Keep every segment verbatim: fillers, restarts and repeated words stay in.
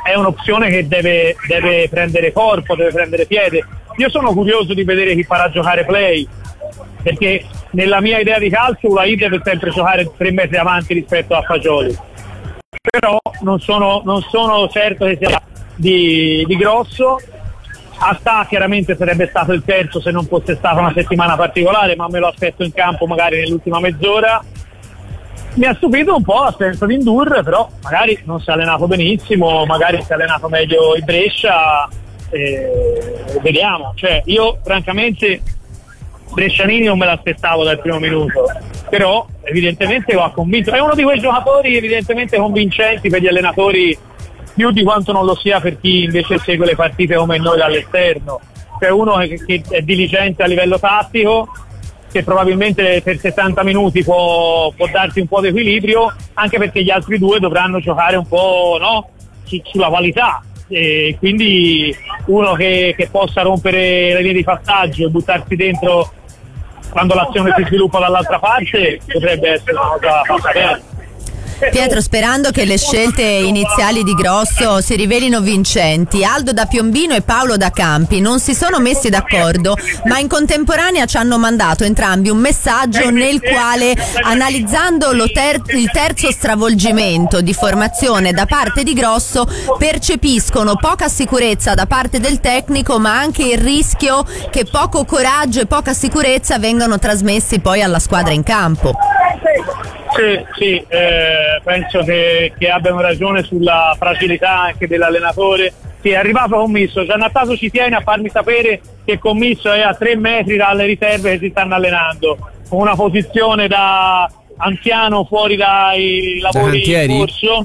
è un'opzione che deve, deve prendere corpo, deve prendere piede. Io sono curioso di vedere chi farà giocare Play, perché nella mia idea di calcio Ulai deve sempre giocare tre metri avanti rispetto a Fagioli, però non sono, non sono certo che sia di, di grosso. Asta chiaramente sarebbe stato il terzo se non fosse stata una settimana particolare, ma me lo aspetto in campo magari nell'ultima mezz'ora. Mi ha stupito un po' l'assenza di Ndur, però magari non si è allenato benissimo, magari si è allenato meglio in Brescia, eh, vediamo. Cioè, io francamente Brescianini non me l'aspettavo dal primo minuto, però evidentemente lo ha convinto. È uno di quei giocatori evidentemente convincenti per gli allenatori, più di quanto non lo sia per chi invece segue le partite come noi dall'esterno. C'è uno che, che è diligente a livello tattico, che probabilmente per sessanta minuti può, può darti un po' di equilibrio, anche perché gli altri due dovranno giocare un po', no, su, sulla qualità, e quindi uno che, che possa rompere le vie di passaggio e buttarsi dentro quando l'azione si sviluppa dall'altra parte potrebbe essere una cosa fatta bene. Pietro, sperando che le scelte iniziali di Grosso si rivelino vincenti, Aldo da Piombino e Paolo da Campi non si sono messi d'accordo, ma in contemporanea ci hanno mandato entrambi un messaggio nel quale, analizzando lo ter- il terzo stravolgimento di formazione da parte di Grosso, percepiscono poca sicurezza da parte del tecnico, ma anche il rischio che poco coraggio e poca sicurezza vengano trasmessi poi alla squadra in campo. Sì, sì, eh, penso che, che abbiano ragione sulla fragilità anche dell'allenatore. Sì, è arrivato Commisso, Giannattaso ci tiene a farmi sapere che Commisso è a tre metri dalle riserve che si stanno allenando, con una posizione da anziano fuori dai lavori da in corso,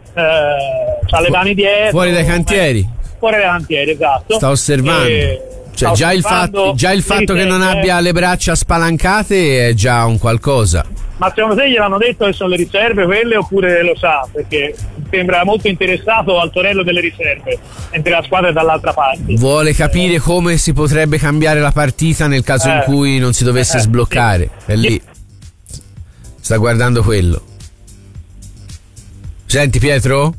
eh, ha le mani dietro. Fuori dai cantieri? Eh, fuori dai cantieri, esatto. Sta osservando. E, cioè già il fatto, già il fatto che non abbia le braccia spalancate è già un qualcosa. Ma secondo te gliel'hanno detto che sono le riserve quelle oppure lo sa? Perché sembra molto interessato al torello delle riserve, mentre la squadra è dall'altra parte. Vuole capire come si potrebbe cambiare la partita nel caso eh. in cui non si dovesse eh, sbloccare. Sì. È lì. Sta guardando quello. Senti Pietro?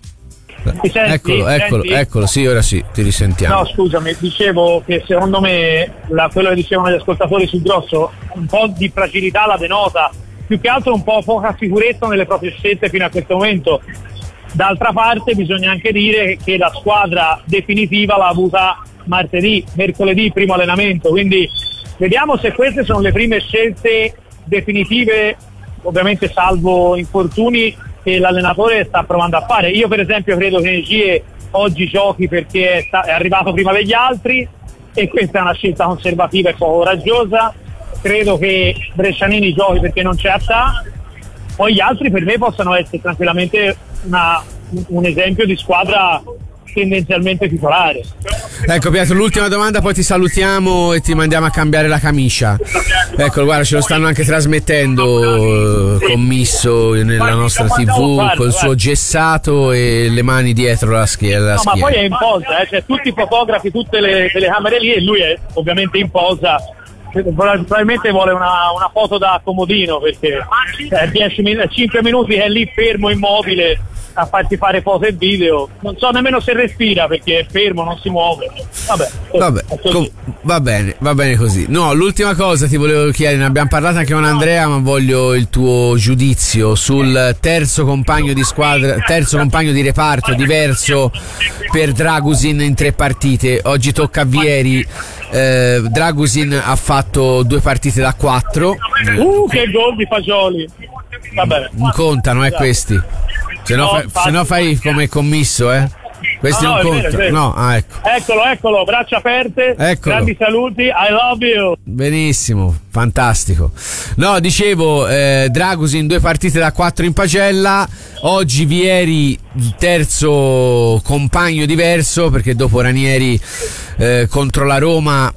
Ti senti? Eccolo, eccolo, senti? eccolo, sì, ora sì, ti risentiamo. No, scusami, dicevo che secondo me la, quello che dicevano gli ascoltatori sul Grosso, un po' di fragilità la denota, più che altro un po' poca sicurezza nelle proprie scelte fino a questo momento. D'altra parte bisogna anche dire che la squadra definitiva l'ha avuta martedì, mercoledì, primo allenamento, quindi vediamo se queste sono le prime scelte definitive, ovviamente salvo infortuni, che l'allenatore sta provando a fare. Io per esempio credo che Negie oggi giochi perché è, sta- è arrivato prima degli altri, e questa è una scelta conservativa e poco coraggiosa. Credo che Brescianini giochi perché non c'è Attà, poi gli altri per me possono essere tranquillamente una, un esempio di squadra tendenzialmente titolare. Ecco Pietro, l'ultima domanda, poi ti salutiamo e ti mandiamo a cambiare la camicia. Ecco, guarda, ce lo stanno anche trasmettendo, eh, Commisso nella nostra tivù col suo gessato e le mani dietro la schiena. No, ma poi è in posa, eh, cioè tutti i fotografi, tutte le telecamere lì, e lui è ovviamente in posa. Probabilmente vuole una, una foto da comodino, perché eh, dieci, cinque minuti è lì fermo, immobile, a farti fare foto e video. Non so nemmeno se respira perché è fermo, non si muove. Vabbè, Vabbè com- va bene, va bene così. No, l'ultima cosa ti volevo chiedere, ne abbiamo parlato anche con Andrea, ma voglio il tuo giudizio sul terzo compagno di squadra, terzo compagno di reparto diverso per Dragusin in tre partite. Oggi tocca a Vieri. eh, Dragusin ha fatto due partite da quattro. Uh, che gol di Fagioli. Vabbè. Non contano, eh, questi. Se no, No, fa, se no fai come Commisso, eh? Questi no, non no, contano. Vero, vero. No, ah, ecco. Eccolo, eccolo, braccia aperte, Eccolo. grandi saluti, I love you. Benissimo, fantastico. No, dicevo, eh, Dragusin due partite da quattro in pagella. Oggi Vieri, terzo compagno diverso, perché dopo Ranieri eh, contro la Roma,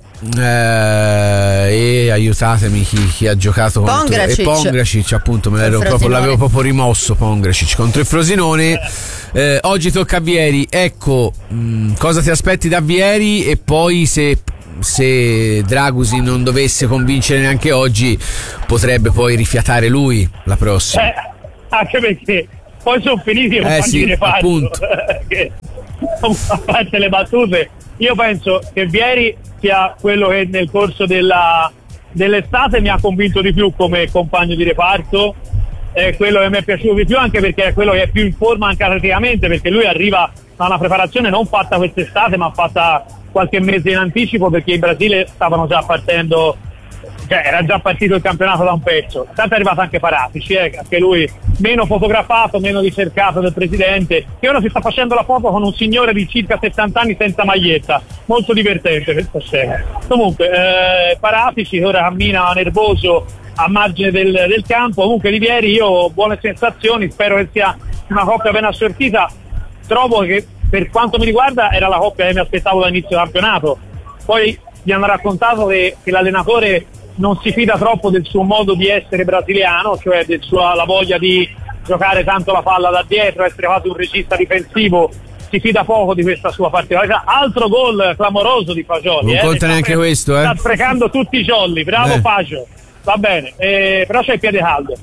eh, e aiutatemi chi, chi ha giocato contro Pongracic. e Pongracic, appunto, me l'ero proprio, l'avevo proprio rimosso Pongracic contro il Frosinone. Eh, oggi tocca a Vieri. Ecco, mh, cosa ti aspetti da Vieri? E poi se se Dragusin non dovesse convincere neanche oggi, potrebbe poi rifiatare lui la prossima. Eh, anche perché poi sono finiti i compagni Eh sì, di reparto. appunto. Che a parte le battute, io penso che Vieri sia quello che nel corso della, dell'estate mi ha convinto di più come compagno di reparto, è quello che mi è piaciuto di più, anche perché è quello che è più in forma anche atleticamente, perché lui arriva a una preparazione non fatta quest'estate ma fatta qualche mese in anticipo, perché in Brasile stavano già partendo, cioè era già partito il campionato da un pezzo. Tanto è arrivato anche Paratici, eh, anche lui meno fotografato, meno ricercato del presidente, che ora si sta facendo la foto con un signore di circa settanta anni senza maglietta, molto divertente questa scena. Comunque eh, Paratici ora cammina nervoso a margine del, del campo. Comunque di ieri io ho buone sensazioni, spero che sia una coppia ben assortita. Trovo che per quanto mi riguarda era la coppia che mi aspettavo dall'inizio campionato. Poi mi hanno raccontato che, che l'allenatore non si fida troppo del suo modo di essere brasiliano, cioè del suo, la voglia di giocare tanto la palla da dietro, essere quasi un regista difensivo, si fida poco di questa sua particolarità. Altro gol clamoroso di Fagioli, non eh, conta neanche pre- questo, eh? sta sprecando tutti i jolly, bravo eh. Fagio, va bene, eh, però c'è il piede caldo.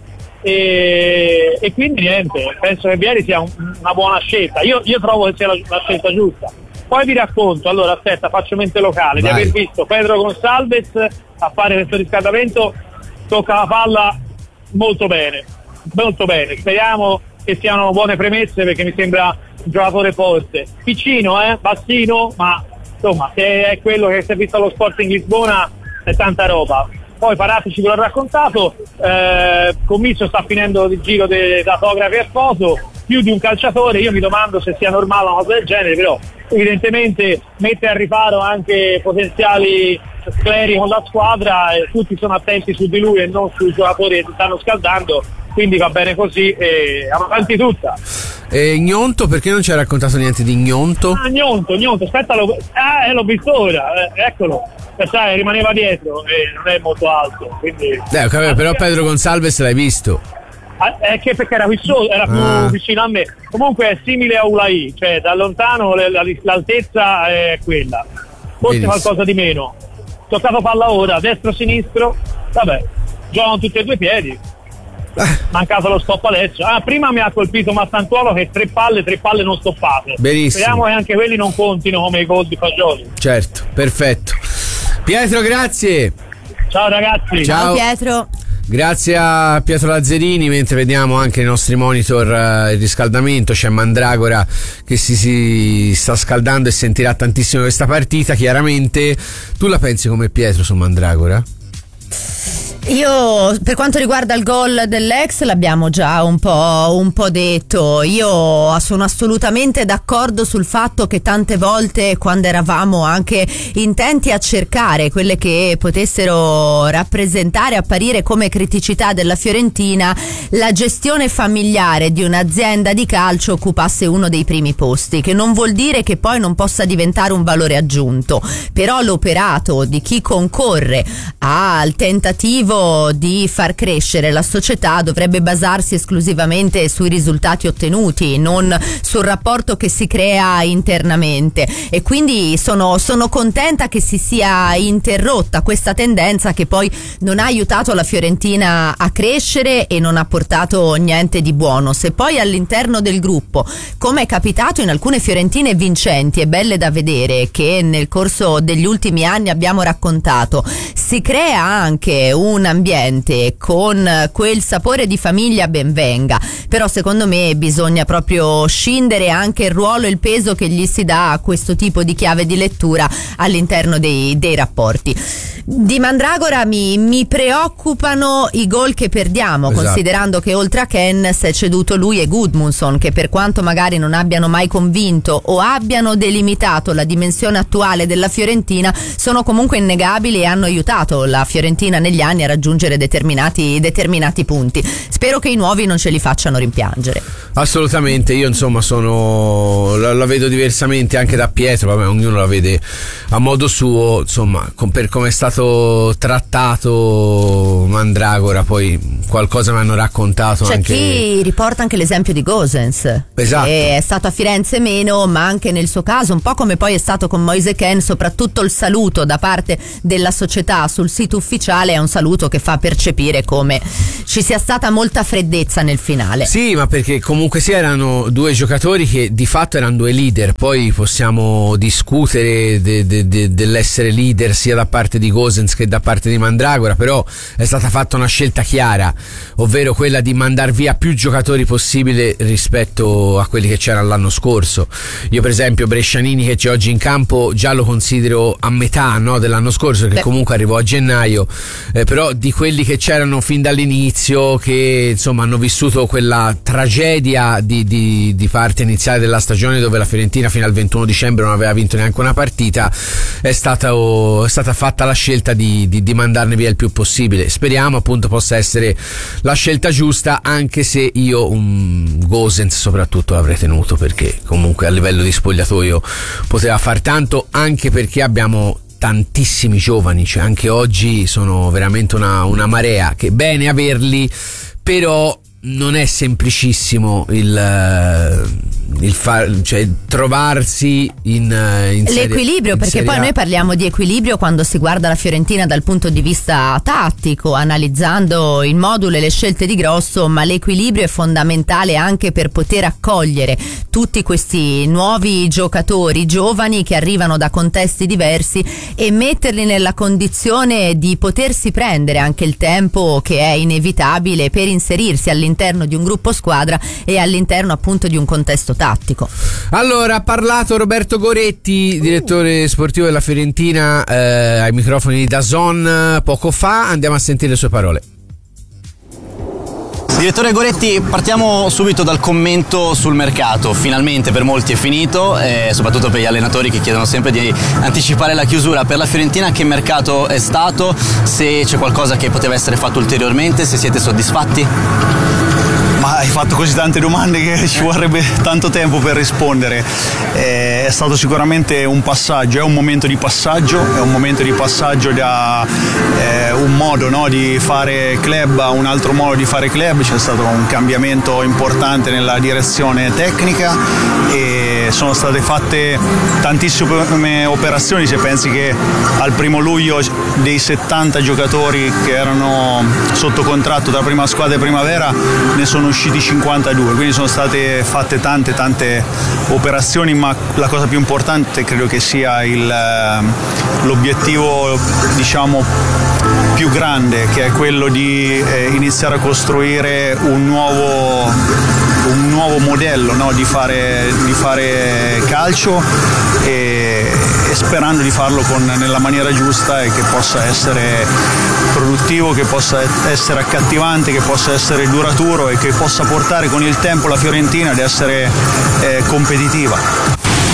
E, e quindi niente, penso che Vieri sia un, una buona scelta. Io, io trovo che sia la, la scelta giusta. Poi vi racconto, allora aspetta, faccio mente locale, Vai. di aver visto Pedro Gonçalves a fare questo riscaldamento, tocca la palla molto bene, molto bene. Speriamo che siano buone premesse, perché mi sembra un giocatore forte, piccino, eh, bassino, ma insomma, se è quello che si è visto allo Sporting Lisbona è tanta roba. Poi Paratici ve l'ho raccontato, eh, Commisso sta finendo il giro dei datografi e foto, più di un calciatore. Io mi domando se sia normale una cosa del genere, però evidentemente mette a riparo anche potenziali scleri con la squadra, e tutti sono attenti su di lui e non sui giocatori che si stanno scaldando, quindi va bene così e avanti tutta. E Gnonto, perché non ci hai raccontato niente di Gnonto? Ah, Gnonto, Gnonto, aspetta, lo, ah, eh, l'ho visto ora, eh, eccolo. Sai, rimaneva dietro e non è molto alto, quindi Eh, okay, però Pedro Gonçalves l'hai visto? è che perché era qui solo, era più ah. vicino a me. Comunque è simile a Ulai, cioè da lontano l'altezza è quella, forse Benissimo. qualcosa di meno. Toccato palla ora, destro-sinistro, vabbè, giocano tutti e due i piedi. Mancato lo stop adesso. Ah, prima mi ha colpito Massantuolo che tre palle, tre palle non stoppate. Benissimo. Speriamo che anche quelli non contino come i gol di Fagioli. Certo, perfetto. Pietro, grazie. Ciao ragazzi. Ciao. Ciao Pietro. Grazie a Pietro Lazzarini. Mentre vediamo anche i nostri monitor uh, il riscaldamento, c'è Mandragora che si, si sta scaldando e sentirà tantissimo questa partita. Chiaramente tu la pensi come Pietro su Mandragora? Io, per quanto riguarda il gol dell'ex, l'abbiamo già un po', un po' detto. Io sono assolutamente d'accordo sul fatto che tante volte, quando eravamo anche intenti a cercare quelle che potessero rappresentare, apparire come criticità della Fiorentina, la gestione familiare di un'azienda di calcio occupasse uno dei primi posti, che non vuol dire che poi non possa diventare un valore aggiunto, però l'operato di chi concorre al tentativo di far crescere la società dovrebbe basarsi esclusivamente sui risultati ottenuti, non sul rapporto che si crea internamente, e quindi sono, sono contenta che si sia interrotta questa tendenza che poi non ha aiutato la Fiorentina a crescere e non ha portato niente di buono. Se poi all'interno del gruppo, come è capitato in alcune fiorentine vincenti e belle da vedere che nel corso degli ultimi anni abbiamo raccontato, si crea anche un ambiente con quel sapore di famiglia, ben venga, però secondo me bisogna proprio scindere anche il ruolo e il peso che gli si dà a questo tipo di chiave di lettura all'interno dei, dei rapporti. Di Mandragora mi, mi preoccupano i gol che perdiamo, esatto, considerando che oltre a Ken si è ceduto lui e Gudmundsson, che per quanto magari non abbiano mai convinto o abbiano delimitato la dimensione attuale della Fiorentina, sono comunque innegabili e hanno aiutato la Fiorentina negli anni a raggiungere determinati, determinati punti. Spero che i nuovi non ce li facciano rimpiangere. Assolutamente, io insomma sono la, la vedo diversamente anche da Pietro, vabbè, ognuno la vede a modo suo, insomma, con, per come è stato trattato Mandragora, poi qualcosa mi hanno raccontato. C'è anche chi riporta anche l'esempio di Gosens, esatto, che è stato a Firenze meno, ma anche nel suo caso, un po' come poi è stato con Moise Kean, soprattutto il saluto da parte della società sul sito ufficiale è un saluto assoluto che fa percepire come ci sia stata molta freddezza nel finale. Sì, ma perché comunque sì, erano due giocatori che di fatto erano due leader. Poi possiamo discutere de, de, de, dell'essere leader sia da parte di Gosens che da parte di Mandragora, però è stata fatta una scelta chiara, ovvero quella di mandar via più giocatori possibile rispetto a quelli che c'erano l'anno scorso. Io per esempio Brescianini, che c'è oggi in campo, già lo considero a metà, no, dell'anno scorso, che Beh. comunque arrivò a gennaio, eh, però di quelli che c'erano fin dall'inizio, che insomma hanno vissuto quella tragedia di, di, di parte iniziale della stagione dove la Fiorentina fino al ventuno dicembre non aveva vinto neanche una partita, è stata, oh, è stata fatta la scelta di, di, di mandarne via il più possibile. Speriamo appunto possa essere la scelta giusta, anche se io un Gosens soprattutto l'avrei tenuto, perché comunque a livello di spogliatoio poteva far tanto, anche perché abbiamo tantissimi giovani, cioè anche oggi sono veramente una, una marea, che bene averli, però non è semplicissimo il, il far, cioè trovarsi in, in l'equilibrio, serie, perché in poi noi parliamo di equilibrio quando si guarda la Fiorentina dal punto di vista tattico, analizzando il modulo e le scelte di Grosso, ma l'equilibrio è fondamentale anche per poter accogliere tutti questi nuovi giocatori giovani che arrivano da contesti diversi e metterli nella condizione di potersi prendere anche il tempo che è inevitabile per inserirsi all'interno all'interno di un gruppo squadra e all'interno appunto di un contesto tattico. Allora, ha parlato Roberto Goretti, direttore sportivo della Fiorentina, eh, ai microfoni di D A Z N poco fa. Andiamo a sentire le sue parole. Direttore Goretti, partiamo subito dal commento sul mercato. Finalmente per molti è finito, eh, soprattutto per gli allenatori che chiedono sempre di anticipare la chiusura. Per la Fiorentina che mercato è stato? Se c'è qualcosa che poteva essere fatto ulteriormente, se siete soddisfatti? Ma hai fatto così tante domande che ci vorrebbe tanto tempo per rispondere. Eh, è stato sicuramente un passaggio, è un momento di passaggio, è un momento di passaggio da eh, un modo, no, di fare club a un altro modo di fare club. C'è stato un cambiamento importante nella direzione tecnica e sono state fatte tantissime operazioni. Se pensi che al primo luglio dei settanta giocatori che erano sotto contratto tra prima squadra e primavera ne sono usciti cinquantadue, quindi sono state fatte tante tante operazioni, ma la cosa più importante credo che sia il, l'obiettivo diciamo più grande, che è quello di eh, iniziare a costruire un nuovo un nuovo modello, no, di fare di fare calcio e, e sperando di farlo con, nella maniera giusta e che possa essere produttivo, che possa essere accattivante, che possa essere duraturo e che possa portare con il tempo la Fiorentina ad essere eh, competitiva.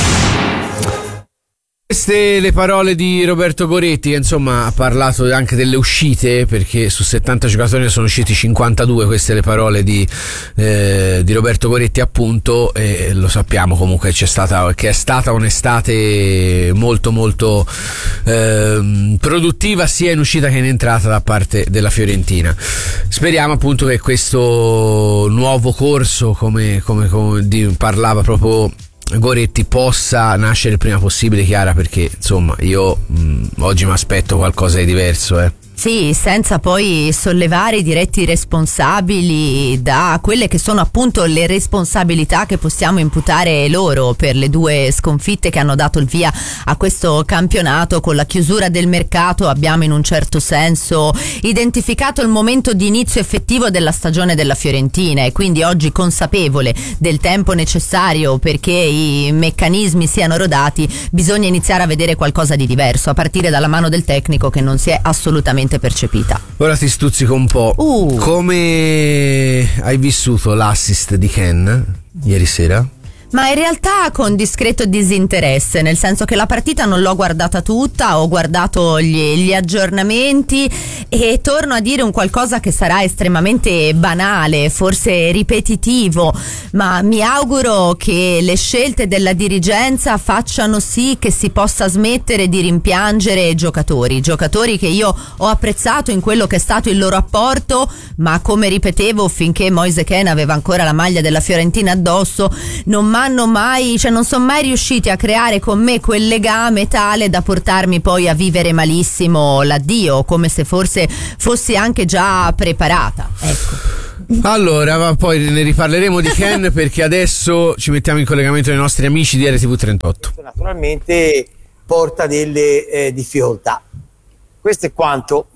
Queste le parole di Roberto Goretti, che insomma ha parlato anche delle uscite, perché su settanta giocatori ne sono usciti cinquantadue. Queste le parole di, eh, di Roberto Goretti appunto, e lo sappiamo comunque c'è stata, che è stata un'estate molto molto eh, produttiva sia in uscita che in entrata da parte della Fiorentina. Speriamo appunto che questo nuovo corso, come, come, come di, parlava proprio Goretti, possa nascere il prima possibile, Chiara, perché insomma io mh, oggi mi aspetto qualcosa di diverso, eh. Sì, senza poi sollevare i diretti responsabili da quelle che sono appunto le responsabilità che possiamo imputare loro per le due sconfitte che hanno dato il via a questo campionato. Con la chiusura del mercato abbiamo in un certo senso identificato il momento di inizio effettivo della stagione della Fiorentina, e quindi oggi, consapevole del tempo necessario perché i meccanismi siano rodati, bisogna iniziare a vedere qualcosa di diverso, a partire dalla mano del tecnico, che non si è assolutamente percepita. Ora ti stuzzico un po'. Uh. Come hai vissuto l'assist di Ken ieri sera? Ma in realtà con discreto disinteresse, nel senso che la partita non l'ho guardata tutta, ho guardato gli, gli aggiornamenti e torno a dire un qualcosa che sarà estremamente banale, forse ripetitivo, ma mi auguro che le scelte della dirigenza facciano sì che si possa smettere di rimpiangere giocatori, giocatori che io ho apprezzato in quello che è stato il loro apporto, ma come ripetevo finché Moise Kean aveva ancora la maglia della Fiorentina addosso, non mai hanno mai, cioè non sono mai riusciti a creare con me quel legame tale da portarmi poi a vivere malissimo l'addio, come se forse fossi anche già preparata, ecco. Allora, ma poi ne riparleremo di Ken perché adesso ci mettiamo in collegamento con i nostri amici di R T V trentotto. Naturalmente porta delle eh, difficoltà. Questo è quanto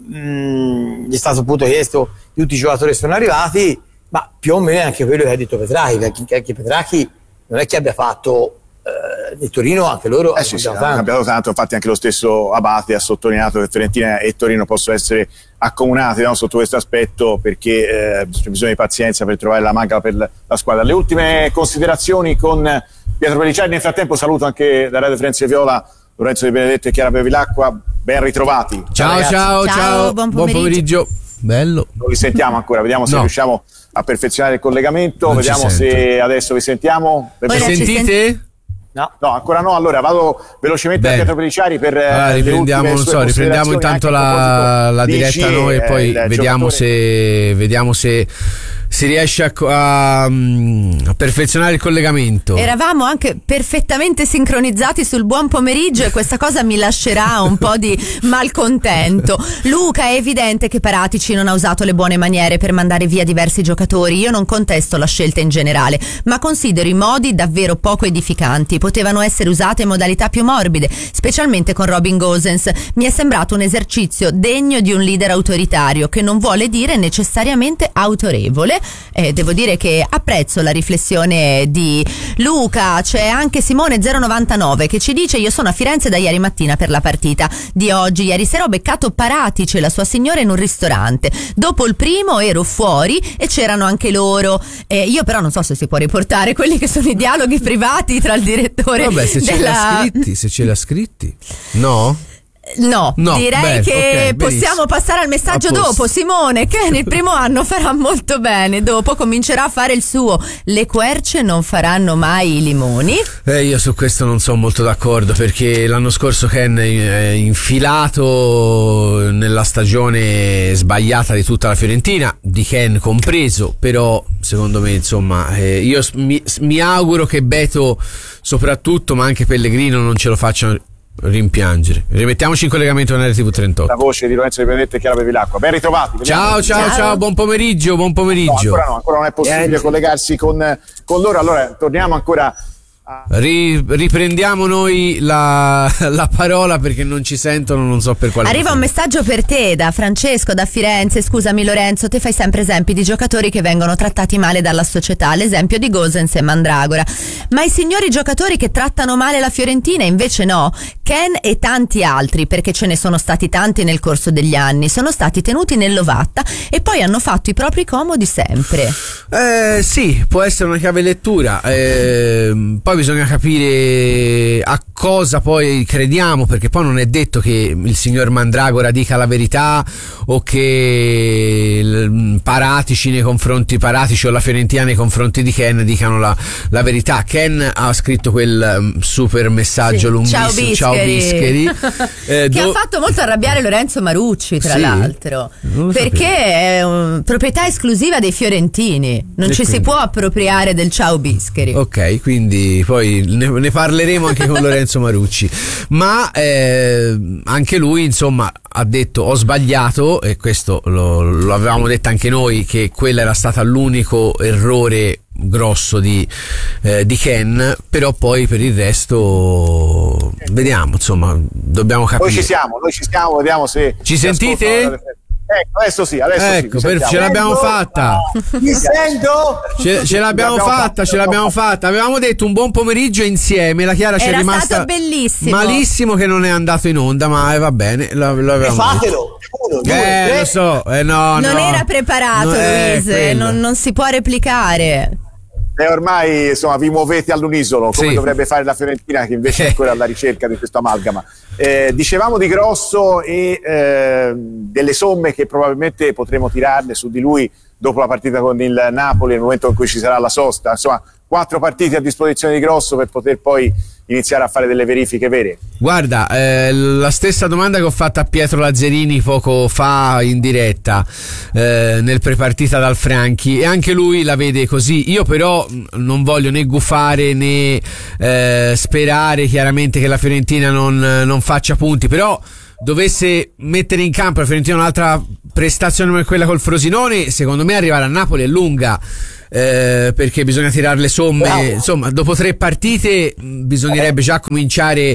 mh, gli è stato appunto chiesto di tutti i giocatori che sono arrivati, ma più o meno è anche quello che ha detto Petracchi, perché anche Petracchi non è che abbia fatto eh, di Torino, anche loro eh sì, sì, hanno cambiato tanto. Infatti anche lo stesso Abate ha sottolineato che Fiorentina e Torino possono essere accomunati, no, sotto questo aspetto, perché eh, c'è bisogno di pazienza per trovare la manca per la squadra. Le ultime considerazioni con Pietro Pellicciari. Nel frattempo saluto anche da Radio Firenze Viola Lorenzo Di Benedetto e Chiara Bevilacqua, ben ritrovati. Ciao ciao ciao, ciao. Buon, buon pomeriggio. Bello. Non li sentiamo ancora, vediamo se no. riusciamo a perfezionare il collegamento, non vediamo se adesso vi sentiamo. Mi sentite? No. No, ancora no. Allora vado velocemente Bene. a Pietro Pellicciari per allora, riprendiamo, non so, riprendiamo intanto la, la diretta G, noi e poi eh, vediamo se vediamo se si riesce a, a, a perfezionare il collegamento. Eravamo anche perfettamente sincronizzati sul buon pomeriggio e questa cosa mi lascerà un po' di malcontento. Luca, è evidente che Paratici non ha usato le buone maniere per mandare via diversi giocatori. Io non contesto la scelta in generale, ma considero i modi davvero poco edificanti. Potevano essere usate in modalità più morbide, specialmente con Robin Gosens. Mi è sembrato un esercizio degno di un leader autoritario, che non vuole dire necessariamente autorevole. Eh, devo dire che apprezzo la riflessione di Luca. C'è anche Simone zero novantanove che ci dice: io sono a Firenze da ieri mattina per la partita di oggi. Ieri sera ho beccato Paratici e la sua signora in un ristorante. Dopo il primo ero fuori e c'erano anche loro. Eh, io però non so se si può riportare quelli che sono i dialoghi privati tra il direttore. Vabbè, se ce della... l'ha scritti, se ce l'ha scritti. No? No, no, direi bene, che okay, possiamo benissimo. passare al messaggio dopo. Simone, che nel primo anno farà molto bene, dopo comincerà a fare il suo. Le querce non faranno mai i limoni. Eh, io su questo non sono molto d'accordo, perché l'anno scorso Ken è infilato nella stagione sbagliata di tutta la Fiorentina, di Ken compreso, però secondo me insomma eh, io mi, mi auguro che Beto soprattutto, ma anche Pellegrino, non ce lo facciano rimpiangere. Rimettiamoci in collegamento con R T V trentotto. La voce di Lorenzo Di Benedetto e Chiara Bevilacqua. Ben ritrovati. Ciao, ciao, ciao, ciao, buon pomeriggio, buon pomeriggio. No, ancora no, ancora non è possibile Niente. collegarsi con, con loro. Allora, torniamo ancora a... Ri, riprendiamo noi la, la parola perché non ci sentono, non so per quale Arriva motivo. un messaggio per te da Francesco da Firenze. Scusami Lorenzo, te fai sempre esempi di giocatori che vengono trattati male dalla società, l'esempio di Gosens e Mandragora, ma i signori giocatori che trattano male la Fiorentina invece no. Ken e tanti altri, perché ce ne sono stati tanti nel corso degli anni, sono stati tenuti nell'ovatta e poi hanno fatto i propri comodi sempre. Eh sì, può essere una chiave lettura, eh, poi bisogna capire a cosa poi crediamo, perché poi non è detto che il signor Mandragora dica la verità o che il Paratici nei confronti Paratici o la Fiorentina nei confronti di Ken dicano la, la verità. Ken ha scritto quel um, super messaggio Sì. lunghissimo, ciao Bischeri, eh, che do... ha fatto molto arrabbiare Lorenzo Marucci, tra sì? l'altro, Non perché è un, proprietà esclusiva dei fiorentini, non E ci quindi? si può appropriare del ciao Bischeri. Ok, quindi poi ne, ne parleremo anche con Lorenzo Marucci, ma eh, anche lui insomma ha detto ho sbagliato, e questo lo, lo avevamo detto anche noi, che quello era stato l'unico errore grosso di, eh, di Ken, però poi per il resto vediamo, insomma dobbiamo capire. Noi ci siamo, noi ci siamo, vediamo se ci sentite? Ecco, adesso sì, adesso ecco, sì, per, ce l'abbiamo fatta. Mi sento? Ce, ce l'abbiamo fatta, ce l'abbiamo fatta. Avevamo detto un buon pomeriggio insieme. La Chiara ci è Era rimasta stato bellissimo. malissimo che non è andato in onda, ma eh, va bene. Lo, lo avevamo Fatelo. Uno, due, eh, tre. lo so, eh, no, non no. era preparato, No, eh, Luis, quello. non, non si può replicare. E ormai insomma vi muovete all'unisono, come Sì. dovrebbe fare la Fiorentina, che invece è ancora alla ricerca di questo amalgama. Eh, dicevamo di Grosso e eh, delle somme che probabilmente potremo tirarne su di lui dopo la partita con il Napoli, nel momento in cui ci sarà la sosta, insomma quattro partite a disposizione di Grosso per poter poi iniziare a fare delle verifiche vere. Guarda, eh, la stessa domanda che ho fatto a Pietro Lazzarini poco fa in diretta eh, nel prepartita dal Franchi, e anche lui la vede così. Io però non voglio né gufare né eh, sperare chiaramente che la Fiorentina non, non faccia punti, però dovesse mettere in campo la Fiorentina un'altra prestazione come quella col Frosinone, secondo me arrivare a Napoli è lunga. Eh, perché bisogna tirare le somme. Bravo. Insomma, dopo tre partite mh, bisognerebbe già cominciare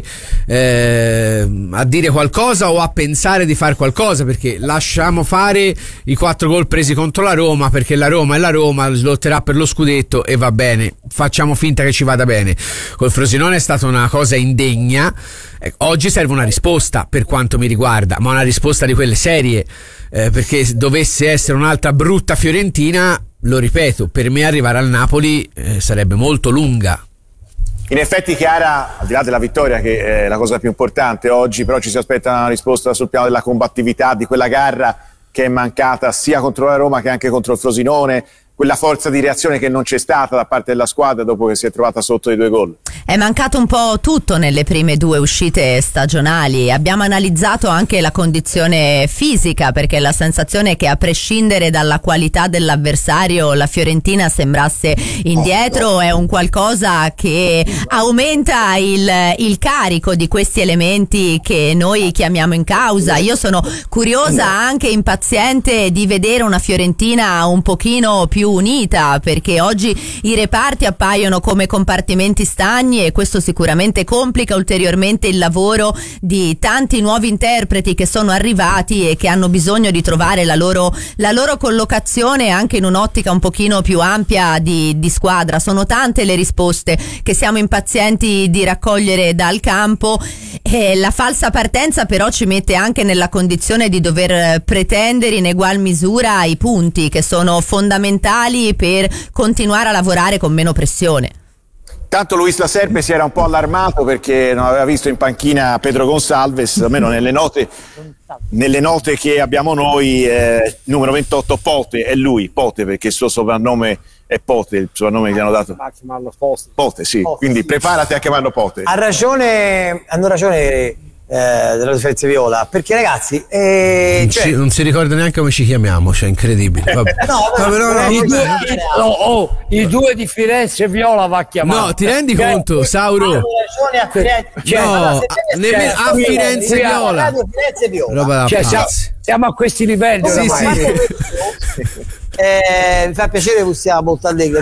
eh, a dire qualcosa o a pensare di fare qualcosa, perché lasciamo fare i quattro gol presi contro la Roma, perché la Roma è la Roma, lotterà per lo scudetto e va bene, facciamo finta che ci vada bene. Col Frosinone è stata una cosa indegna. eh, oggi serve una risposta per quanto mi riguarda, ma una risposta di quelle serie, eh, perché se dovesse essere un'altra brutta Fiorentina, lo ripeto, per me arrivare al Napoli eh, sarebbe molto lunga. In effetti, Chiara, al di là della vittoria, che è la cosa più importante oggi, però ci si aspetta una risposta sul piano della combattività di quella gara che è mancata sia contro la Roma che anche contro il Frosinone, quella forza di reazione che non c'è stata da parte della squadra dopo che si è trovata sotto i due gol. È mancato un po' tutto nelle prime due uscite stagionali. Abbiamo analizzato anche la condizione fisica, perché la sensazione è che a prescindere dalla qualità dell'avversario la Fiorentina sembrasse indietro. È un qualcosa che aumenta il, il carico di questi elementi che noi chiamiamo in causa. Io sono curiosa, anche impaziente, di vedere una Fiorentina un pochino più unita, perché oggi i reparti appaiono come compartimenti stagni e questo sicuramente complica ulteriormente il lavoro di tanti nuovi interpreti che sono arrivati e che hanno bisogno di trovare la loro, la loro collocazione anche in un'ottica un pochino più ampia di, di squadra. Sono tante le risposte che siamo impazienti di raccogliere dal campo, e la falsa partenza però ci mette anche nella condizione di dover pretendere in egual misura i punti, che sono fondamentali per continuare a lavorare con meno pressione. Tanto Luis La Serpe si era un po' allarmato perché non aveva visto in panchina Pedro Gonçalves, almeno nelle note, nelle note che abbiamo noi, eh, numero ventotto Pote, è lui, Pote, perché il suo soprannome è Pote, il soprannome che gli hanno dato. Pote, sì, Pote, quindi sì. Preparati a chiamarlo Pote. Ha ragione, hanno ragione eh, della differenza viola, perché ragazzi eh, non, cioè, si, non si ricorda neanche come ci chiamiamo, cioè incredibile. Vabbè. no, Vabbè, no, no, i, vabbè. due, oh, oh, i due di Firenze Viola va chiamato. No, ti rendi conto, cioè, Sauro? hanno ragione a Firenze, cioè, No, allora, se a- te- nemmeno a qui- Firenze qui- Viola. Radio Firenze Viola. Roba da Cioè, siamo, pazzi. siamo a questi livelli Sì, ormai. sì. Eh, mi fa piacere che sia molto allegro.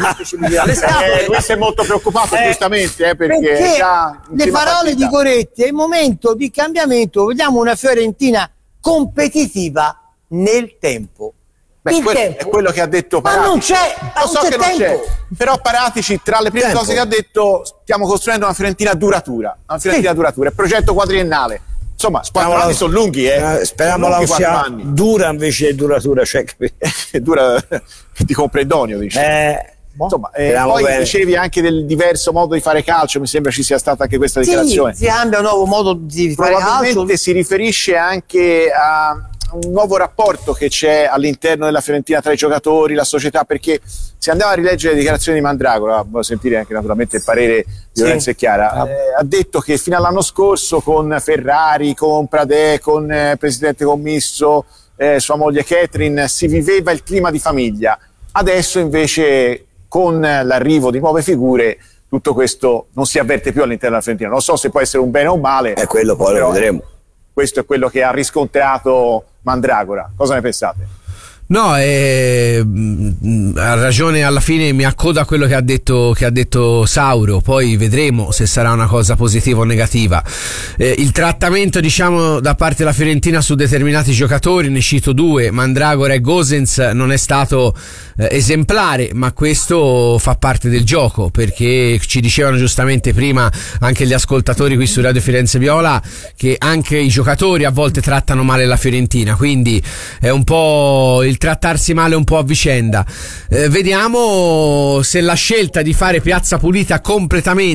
Eh, questo è molto preoccupato, Eh, giustamente, eh, perché, perché già in le prima parole partita. di Coretti, è il momento di cambiamento. Vediamo una Fiorentina competitiva nel tempo. Beh, il que- tempo. è quello che ha detto Ma Paratici. non c'è, Lo non so c'è che non tempo. c'è, però Paratici, tra le prime Tempo. cose che ha detto, stiamo costruendo una Fiorentina duratura, una Fiorentina Sì. duratura, è progetto quadriennale. Insomma, quattro anni sono lunghi, eh. Eh, speriamo Sono la lunghi quattro sia anni. dura invece di duratura, cioè, capito? Dura di comprendonio, dice. Eh, Insomma, eh, speriamo poi bene. dicevi anche del diverso modo di fare calcio, mi sembra ci sia stata anche questa Sì, dichiarazione. si cambia un nuovo modo di fare Probabilmente calcio. si riferisce anche a un nuovo rapporto che c'è all'interno della Fiorentina tra i giocatori, la società, perché se andiamo a rileggere le dichiarazioni di Mandragora, voglio sentire anche naturalmente il parere di Lorenzo e Chiara, eh, ha detto che fino all'anno scorso con Ferrari, con Pradè, con eh, Presidente Commisso, eh, sua moglie Catherine, si viveva il clima di famiglia. Adesso invece con l'arrivo di nuove figure tutto questo non si avverte più all'interno della Fiorentina. Non so se può essere un bene o un male. È quello, poi lo vedremo. Questo è quello che ha riscontrato Mandragora. Cosa ne pensate? No, eh, mh, ha ragione, alla fine mi accodo a quello che ha detto, che ha detto Sauro, poi vedremo se sarà una cosa positiva o negativa. Eh, il trattamento, diciamo, da parte della Fiorentina su determinati giocatori, ne cito due, Mandragora e Gosens, non è stato eh, esemplare, ma questo fa parte del gioco, perché ci dicevano giustamente prima anche gli ascoltatori qui su Radio Firenze Viola che anche i giocatori a volte trattano male la Fiorentina, quindi è un po' il trattarsi male un po' a vicenda. Eh, vediamo se la scelta di fare piazza pulita completamente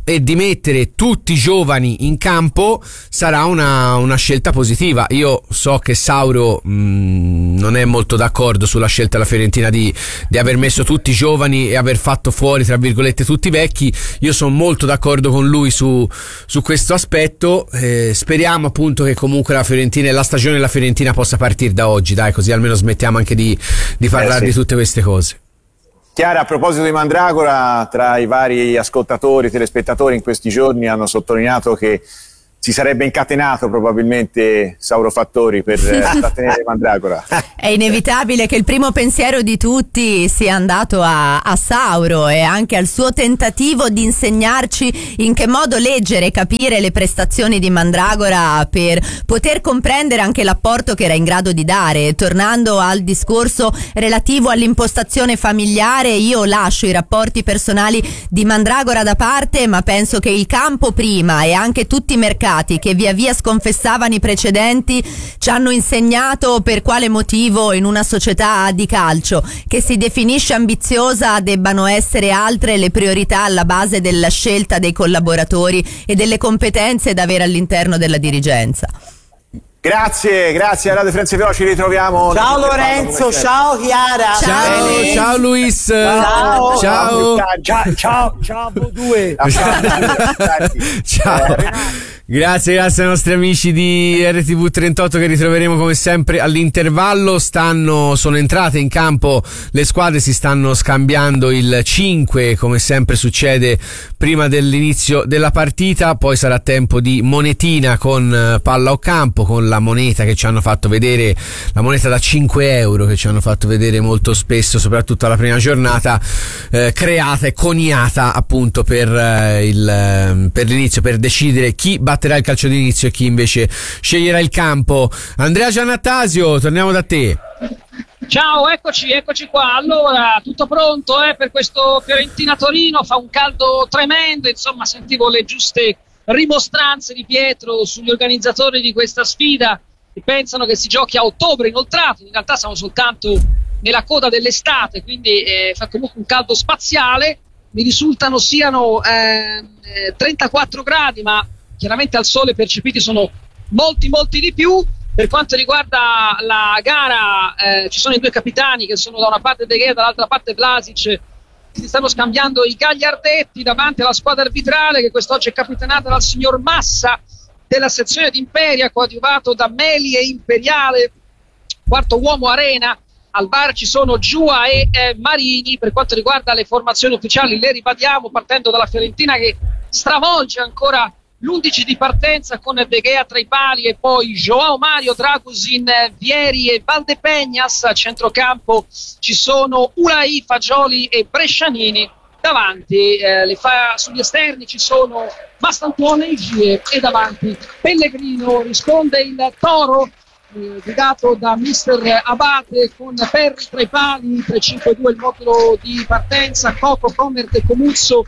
e di mettere tutti i giovani in campo sarà una, una scelta positiva. Io so che Sauro mh, non è molto d'accordo sulla scelta della Fiorentina di, di aver messo tutti i giovani e aver fatto fuori tra virgolette tutti i vecchi. Io sono molto d'accordo con lui su, su questo aspetto. Eh, speriamo appunto che comunque la Fiorentina e la stagione della Fiorentina possa partire da oggi, dai, così almeno smettiamo anche di, di parlare eh sì. di tutte queste cose. Chiara, a proposito di Mandragora, tra i vari ascoltatori, telespettatori in questi giorni hanno sottolineato che si sarebbe incatenato probabilmente Sauro Fattori per trattenere Mandragora. È inevitabile che il primo pensiero di tutti sia andato a, a Sauro e anche al suo tentativo di insegnarci in che modo leggere e capire le prestazioni di Mandragora per poter comprendere anche l'apporto che era in grado di dare. Tornando al discorso relativo all'impostazione familiare, io lascio i rapporti personali di Mandragora da parte, ma penso che il campo prima e anche tutti i mercati che via via sconfessavano i precedenti ci hanno insegnato per quale motivo in una società di calcio che si definisce ambiziosa debbano essere altre le priorità alla base della scelta dei collaboratori e delle competenze da avere all'interno della dirigenza. Grazie, grazie a Radio Firenze Viola, ci ritroviamo. Ciao Lorenzo, ciao Chiara. Ciao, Bene. ciao Luis. Ciao. Ciao. Ciao, ciao, ciao, voi due. Ciao. Grazie, grazie ai nostri amici di R T V trentotto che ritroveremo come sempre all'intervallo. Stanno, sono entrate in campo le squadre, si stanno scambiando il cinque come sempre succede prima dell'inizio della partita, poi sarà tempo di monetina con palla o campo, con la moneta che ci hanno fatto vedere, la moneta da cinque euro che ci hanno fatto vedere molto spesso, soprattutto alla prima giornata, eh, creata e coniata appunto per, eh, il, per l'inizio, per decidere chi batterà il calcio d'inizio e chi invece sceglierà il campo. Andrea Giannattasio, torniamo da te. Ciao, eccoci, eccoci qua. Allora, tutto pronto eh, per questo Fiorentina-Torino, fa un caldo tremendo, insomma sentivo le giuste rimostranze di Pietro sugli organizzatori di questa sfida che pensano che si giochi a ottobre inoltrato, in realtà siamo soltanto nella coda dell'estate, quindi eh, fa comunque un caldo spaziale. Mi risultano siano eh, trentaquattro gradi, ma chiaramente al sole percepiti sono molti molti di più. Per quanto riguarda la gara, eh, ci sono i due capitani che sono da una parte De Gea, dall'altra parte Vlasic, si stanno scambiando i gagliardetti davanti alla squadra arbitrale che quest'oggi è capitanata dal signor Massa della sezione di Imperia, coadiuvato da Meli e Imperiale, quarto uomo Arena. Al bar ci sono Giua e eh, Marini. Per quanto riguarda le formazioni ufficiali le ribadiamo, partendo dalla Fiorentina che stravolge ancora l'undici di partenza con De Gea tra i pali e poi Joao Mario, Dragusin, Vieri e Valdepeñas. A centrocampo ci sono Ulai, Fagioli e Brescianini. Davanti eh, le fa- sugli esterni ci sono Mastantuono e Igie, e davanti Pellegrino. Risponde il Toro, eh, guidato da mister Abate, con Perri tra i pali, tre cinque due il modulo di partenza, Coco, Comert e Comuzzo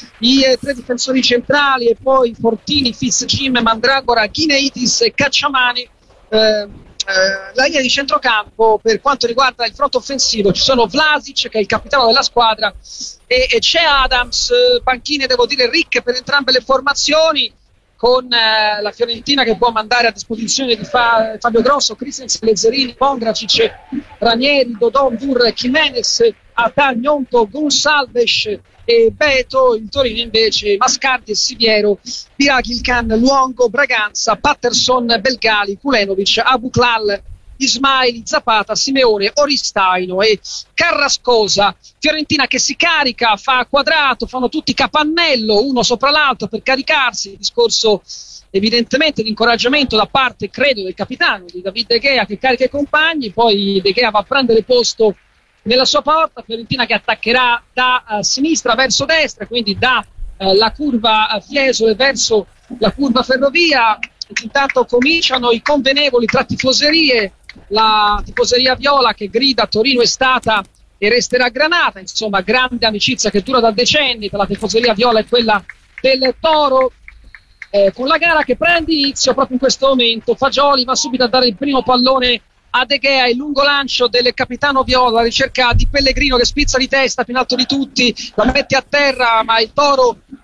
i eh, tre difensori centrali, e poi Fortini, Fitzjim, Mandragora, Ghineitis e Cacciamani. Eh, eh, la linea di centrocampo, per quanto riguarda il fronte offensivo, ci sono Vlasic che è il capitano della squadra e, e c'è Adams, eh, panchine devo dire ricche per entrambe le formazioni, con eh, la Fiorentina che può mandare a disposizione di Fa- Fabio Grosso, Christensen, Lezzerini, Pongracic, Ranieri, Dodon, Dur, Jimenez, Atagnonto, Gonsalves e Beto. Il Torino invece Mascardi e Siviero, Biragilkan, Luongo, Braganza, Patterson, Belgali, Kulenovic, Abuklal, Ismaili, Zapata, Simeone, Oristaino e Carrascosa. Fiorentina che si carica, fa a quadrato, fanno tutti capannello uno sopra l'altro per caricarsi. Discorso evidentemente di incoraggiamento da parte, credo, del capitano di David De Gea che carica i compagni, poi De Gea va a prendere posto nella sua porta. Fiorentina che attaccherà da uh, sinistra verso destra, quindi da uh, la curva uh, Fiesole verso la curva Ferrovia. Intanto cominciano i convenevoli tra tifoserie, la tifoseria viola che grida Torino è stata e resterà Granata, insomma grande amicizia che dura da decenni tra la tifoseria viola e quella del Toro, eh, con la gara che prende inizio proprio in questo momento. Fagioli va subito a dare il primo pallone a De Gea, il lungo lancio del capitano viola, la ricerca di Pellegrino che spizza di testa più in alto di tutti, la mette a terra, ma il Toro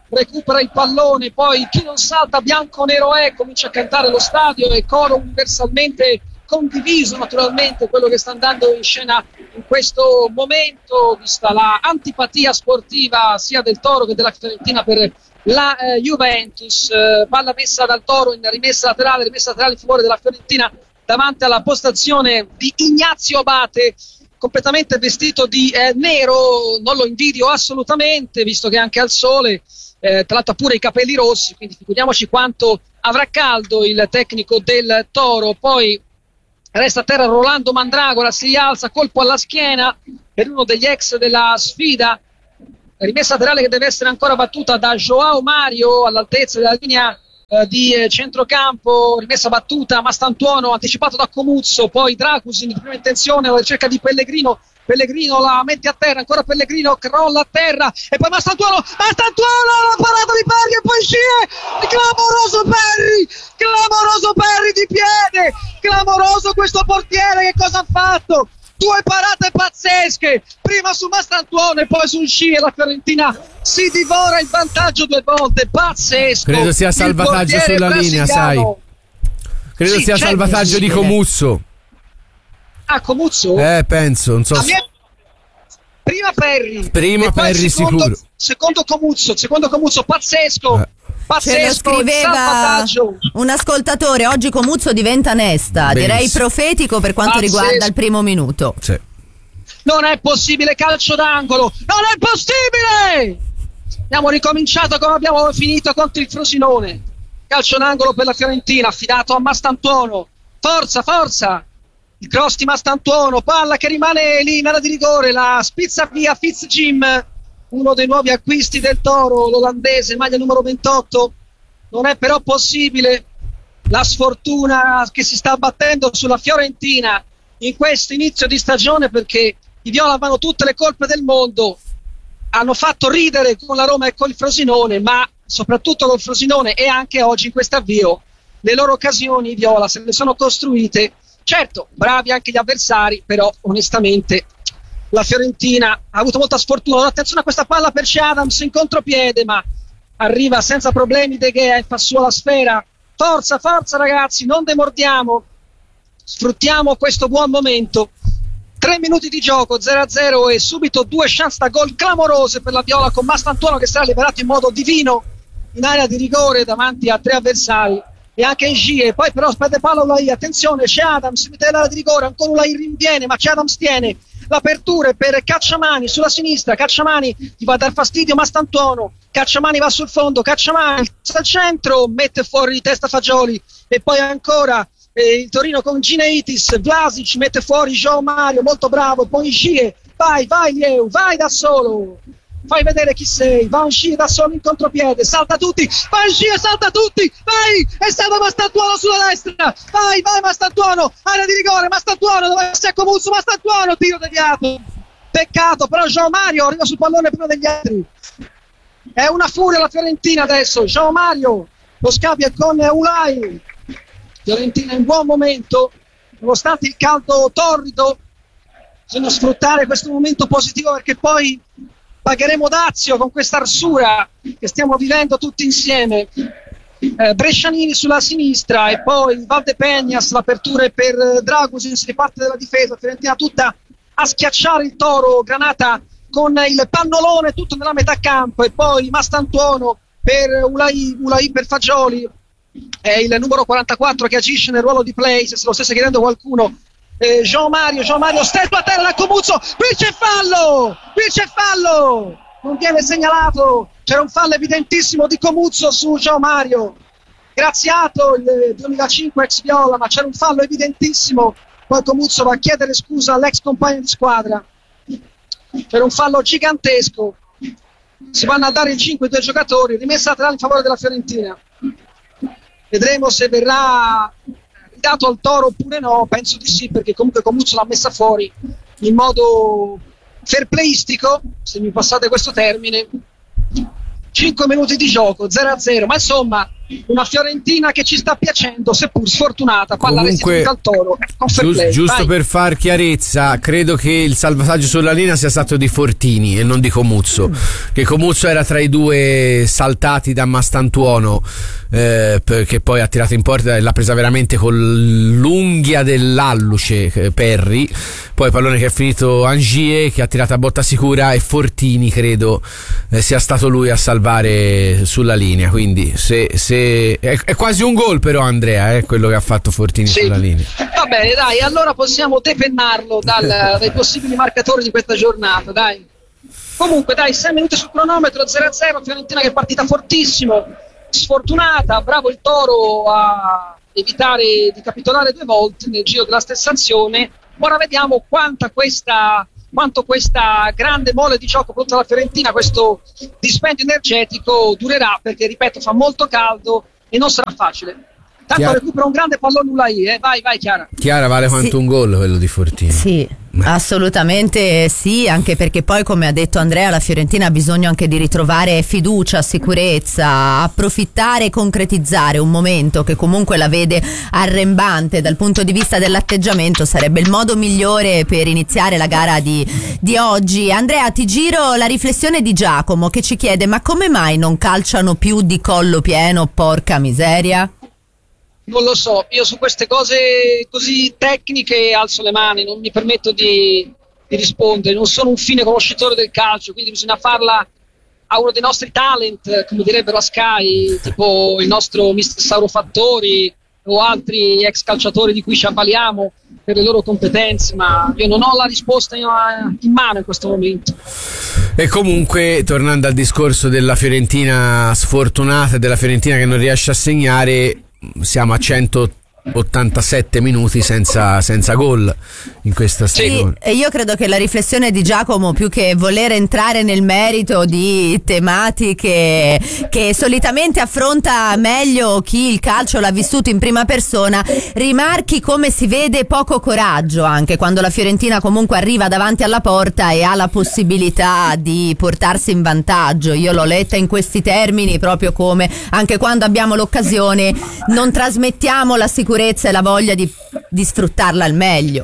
recupera il pallone, poi chi non salta bianco nero è, comincia a cantare lo stadio e coro universalmente condiviso naturalmente quello che sta andando in scena in questo momento, vista la antipatia sportiva sia del Toro che della Fiorentina per la eh, Juventus. Eh, palla messa dal Toro in rimessa laterale, rimessa laterale in favore della Fiorentina davanti alla postazione di Ignazio Abate, completamente vestito di eh, nero. Non lo invidio assolutamente, visto che anche al sole, eh, tra l'altro ha pure i capelli rossi, quindi figuriamoci quanto avrà caldo il tecnico del Toro. Poi resta a terra Rolando Mandragora, si rialza, colpo alla schiena per uno degli ex della sfida, rimessa laterale che deve essere ancora battuta da Joao Mario all'altezza della linea eh, di eh, centrocampo, rimessa battuta Mastantuono anticipato da Comuzzo, poi Dragusin in prima intenzione alla ricerca di Pellegrino, Pellegrino la mette a terra, ancora Pellegrino crolla a terra e poi Mastantuono, Mastantuono la parata di Perri e poi Scie, clamoroso Perri, clamoroso Perri di piede, clamoroso questo portiere, che cosa ha fatto? Due parate pazzesche, prima su Mastantuono e poi su Scie, la Fiorentina si divora il vantaggio due volte, pazzesco. Credo sia salvataggio sulla linea, sai. Credo sì, sia salvataggio di Comuzzo. Ah, Comuzzo? Eh, penso, non so. Se... Prima Perri. Prima Perri secondo, sicuro. Secondo Comuzzo, secondo Comuzzo, pazzesco. Eh. Ce lo scriveva un ascoltatore, oggi Comuzzo diventa Nesta. Benissimo. Direi profetico per quanto pazzesco. Riguarda il primo minuto. Sì. Non è possibile, calcio d'angolo, non è possibile! Abbiamo ricominciato come abbiamo finito contro il Frosinone. Calcio d'angolo per la Fiorentina, affidato a Mastantuono. Forza, forza! Il cross di Mastantuono, palla che rimane lì in area di rigore, la spizza via Fitzjim, uno dei nuovi acquisti del Toro, l'olandese, maglia numero ventotto. Non è però possibile la sfortuna che si sta abbattendo sulla Fiorentina in questo inizio di stagione, perché i viola avevano tutte le colpe del mondo, hanno fatto ridere con la Roma e con il Frosinone, ma soprattutto col Frosinone, e anche oggi in questo avvio le loro occasioni i viola se le sono costruite. Certo, bravi anche gli avversari, però onestamente la Fiorentina ha avuto molta sfortuna. Attenzione a questa palla per Che Adams in contropiede, ma arriva senza problemi De Gea e fa sua la sfera. Forza, forza ragazzi, non demordiamo, sfruttiamo questo buon momento. Tre minuti di gioco, zero a zero, e subito due chance da gol clamorose per la Viola, con Mastantuono che sarà liberato in modo divino in area di rigore davanti a tre avversari, e anche Ngie. Poi però perde palla Ulai, attenzione, c'è Adams, si mette nell'area di rigore, ancora Ulai rinviene, ma c'è Adams, tiene l'apertura per Cacciamani sulla sinistra. Cacciamani gli va a dar fastidio Mastantuono, Cacciamani va sul fondo, Cacciamani al centro, mette fuori di testa Fagioli, e poi ancora eh, il Torino con Gineitis, Vlasic mette fuori João Mario, molto bravo, poi Ngie, vai, vai Lieu, vai da solo, fai vedere chi sei, va Ngie da solo in contropiede, salta tutti, va Ngie, salta tutti, vai, e salva Mastantuono sulla destra, vai, vai Mastantuono, area di rigore, Mastantuono, dove c'è Comuzzo, Mastantuono, tiro deviato, peccato, però João Mario arriva sul pallone prima degli altri, è una furia la Fiorentina adesso. João Mario, lo scambio con Ulai, Fiorentina in buon momento, nonostante il caldo torrido, bisogna sfruttare questo momento positivo, perché poi pagheremo dazio con questa arsura che stiamo vivendo tutti insieme. eh, Brescianini sulla sinistra e poi Valdepeñas, l'apertura è per eh, Dragusin, si riparte della difesa, Fiorentina tutta a schiacciare il Toro, Granata con il pannolone tutto nella metà campo, e poi Mastantuono per Ulai, Ulai per Fagioli, è il numero quarantaquattro che agisce nel ruolo di play, se se lo stesse chiedendo qualcuno. eh, João Mario, João Mario stretto a terra da Comuzzo, qui c'è fallo, qui c'è fallo, non viene segnalato, c'era un fallo evidentissimo di Comuzzo su João Mario, graziato il duemilacinque ex Viola, ma c'era un fallo evidentissimo. Poi Comuzzo va a chiedere scusa all'ex compagno di squadra, c'era un fallo gigantesco, si vanno a dare il cinque due giocatori, rimessa laterale in favore della Fiorentina, vedremo se verrà dato al Toro oppure no, penso di sì, perché comunque Comuzzo l'ha messa fuori in modo fair playistico, se mi passate questo termine. Cinque minuti di gioco, zero a zero, ma insomma una Fiorentina che ci sta piacendo, seppur sfortunata. Palla Comunque, restituita al Toro. gius- giusto per far chiarezza, credo che il salvataggio sulla linea sia stato di Fortini e non di Comuzzo, che Comuzzo era tra i due saltati da Mastantuono, eh, che poi ha tirato in porta e l'ha presa veramente con l'unghia dell'alluce, eh, Perri. Poi pallone che è finito Angier, che ha tirato a botta sicura, e Fortini credo eh, sia stato lui a salvare sulla linea. Quindi se, se è, è quasi un gol, però Andrea è eh, quello che ha fatto Fortini sì. sulla linea. Va bene, dai, allora possiamo depennarlo dal, dai possibili marcatori di questa giornata, dai. Comunque dai, sei minuti sul cronometro, zero a zero, Fiorentina che è partita fortissimo, sfortunata, bravo il Toro a evitare di capitolare due volte nel giro della stessa azione. Ora vediamo quanta questa, quanto questa grande mole di gioco contro la Fiorentina, questo dispendio energetico durerà, perché ripeto fa molto caldo e non sarà facile. Tanto Chiara. Recupera un grande pallone Ulai, eh? vai vai Chiara. Chiara vale quanto sì. un gol quello di Fortini. Sì, assolutamente sì, anche perché poi come ha detto Andrea la Fiorentina ha bisogno anche di ritrovare fiducia, sicurezza, approfittare e concretizzare un momento che comunque la vede arrembante dal punto di vista dell'atteggiamento. Sarebbe il modo migliore per iniziare la gara di, di oggi. Andrea, ti giro la riflessione di Giacomo che ci chiede: ma come mai non calciano più di collo pieno, porca miseria? Non lo so, io su queste cose così tecniche alzo le mani, non mi permetto di, di rispondere, non sono un fine conoscitore del calcio, quindi bisogna farla a uno dei nostri talent, come direbbero a Sky, tipo il nostro mister Sauro Fattori o altri ex calciatori di cui ci avvaliamo per le loro competenze, ma io non ho la risposta in, in mano in questo momento. E comunque, tornando al discorso della Fiorentina sfortunata e della Fiorentina che non riesce a segnare, siamo a centottantasette minuti senza, senza gol in questa stagione. Sì, e io credo che la riflessione di Giacomo, più che voler entrare nel merito di tematiche che solitamente affronta meglio chi il calcio l'ha vissuto in prima persona, rimarchi come si vede poco coraggio anche quando la Fiorentina comunque arriva davanti alla porta e ha la possibilità di portarsi in vantaggio. Io l'ho letta in questi termini, proprio come anche quando abbiamo l'occasione non trasmettiamo la sicurezza e la voglia di, di sfruttarla al meglio.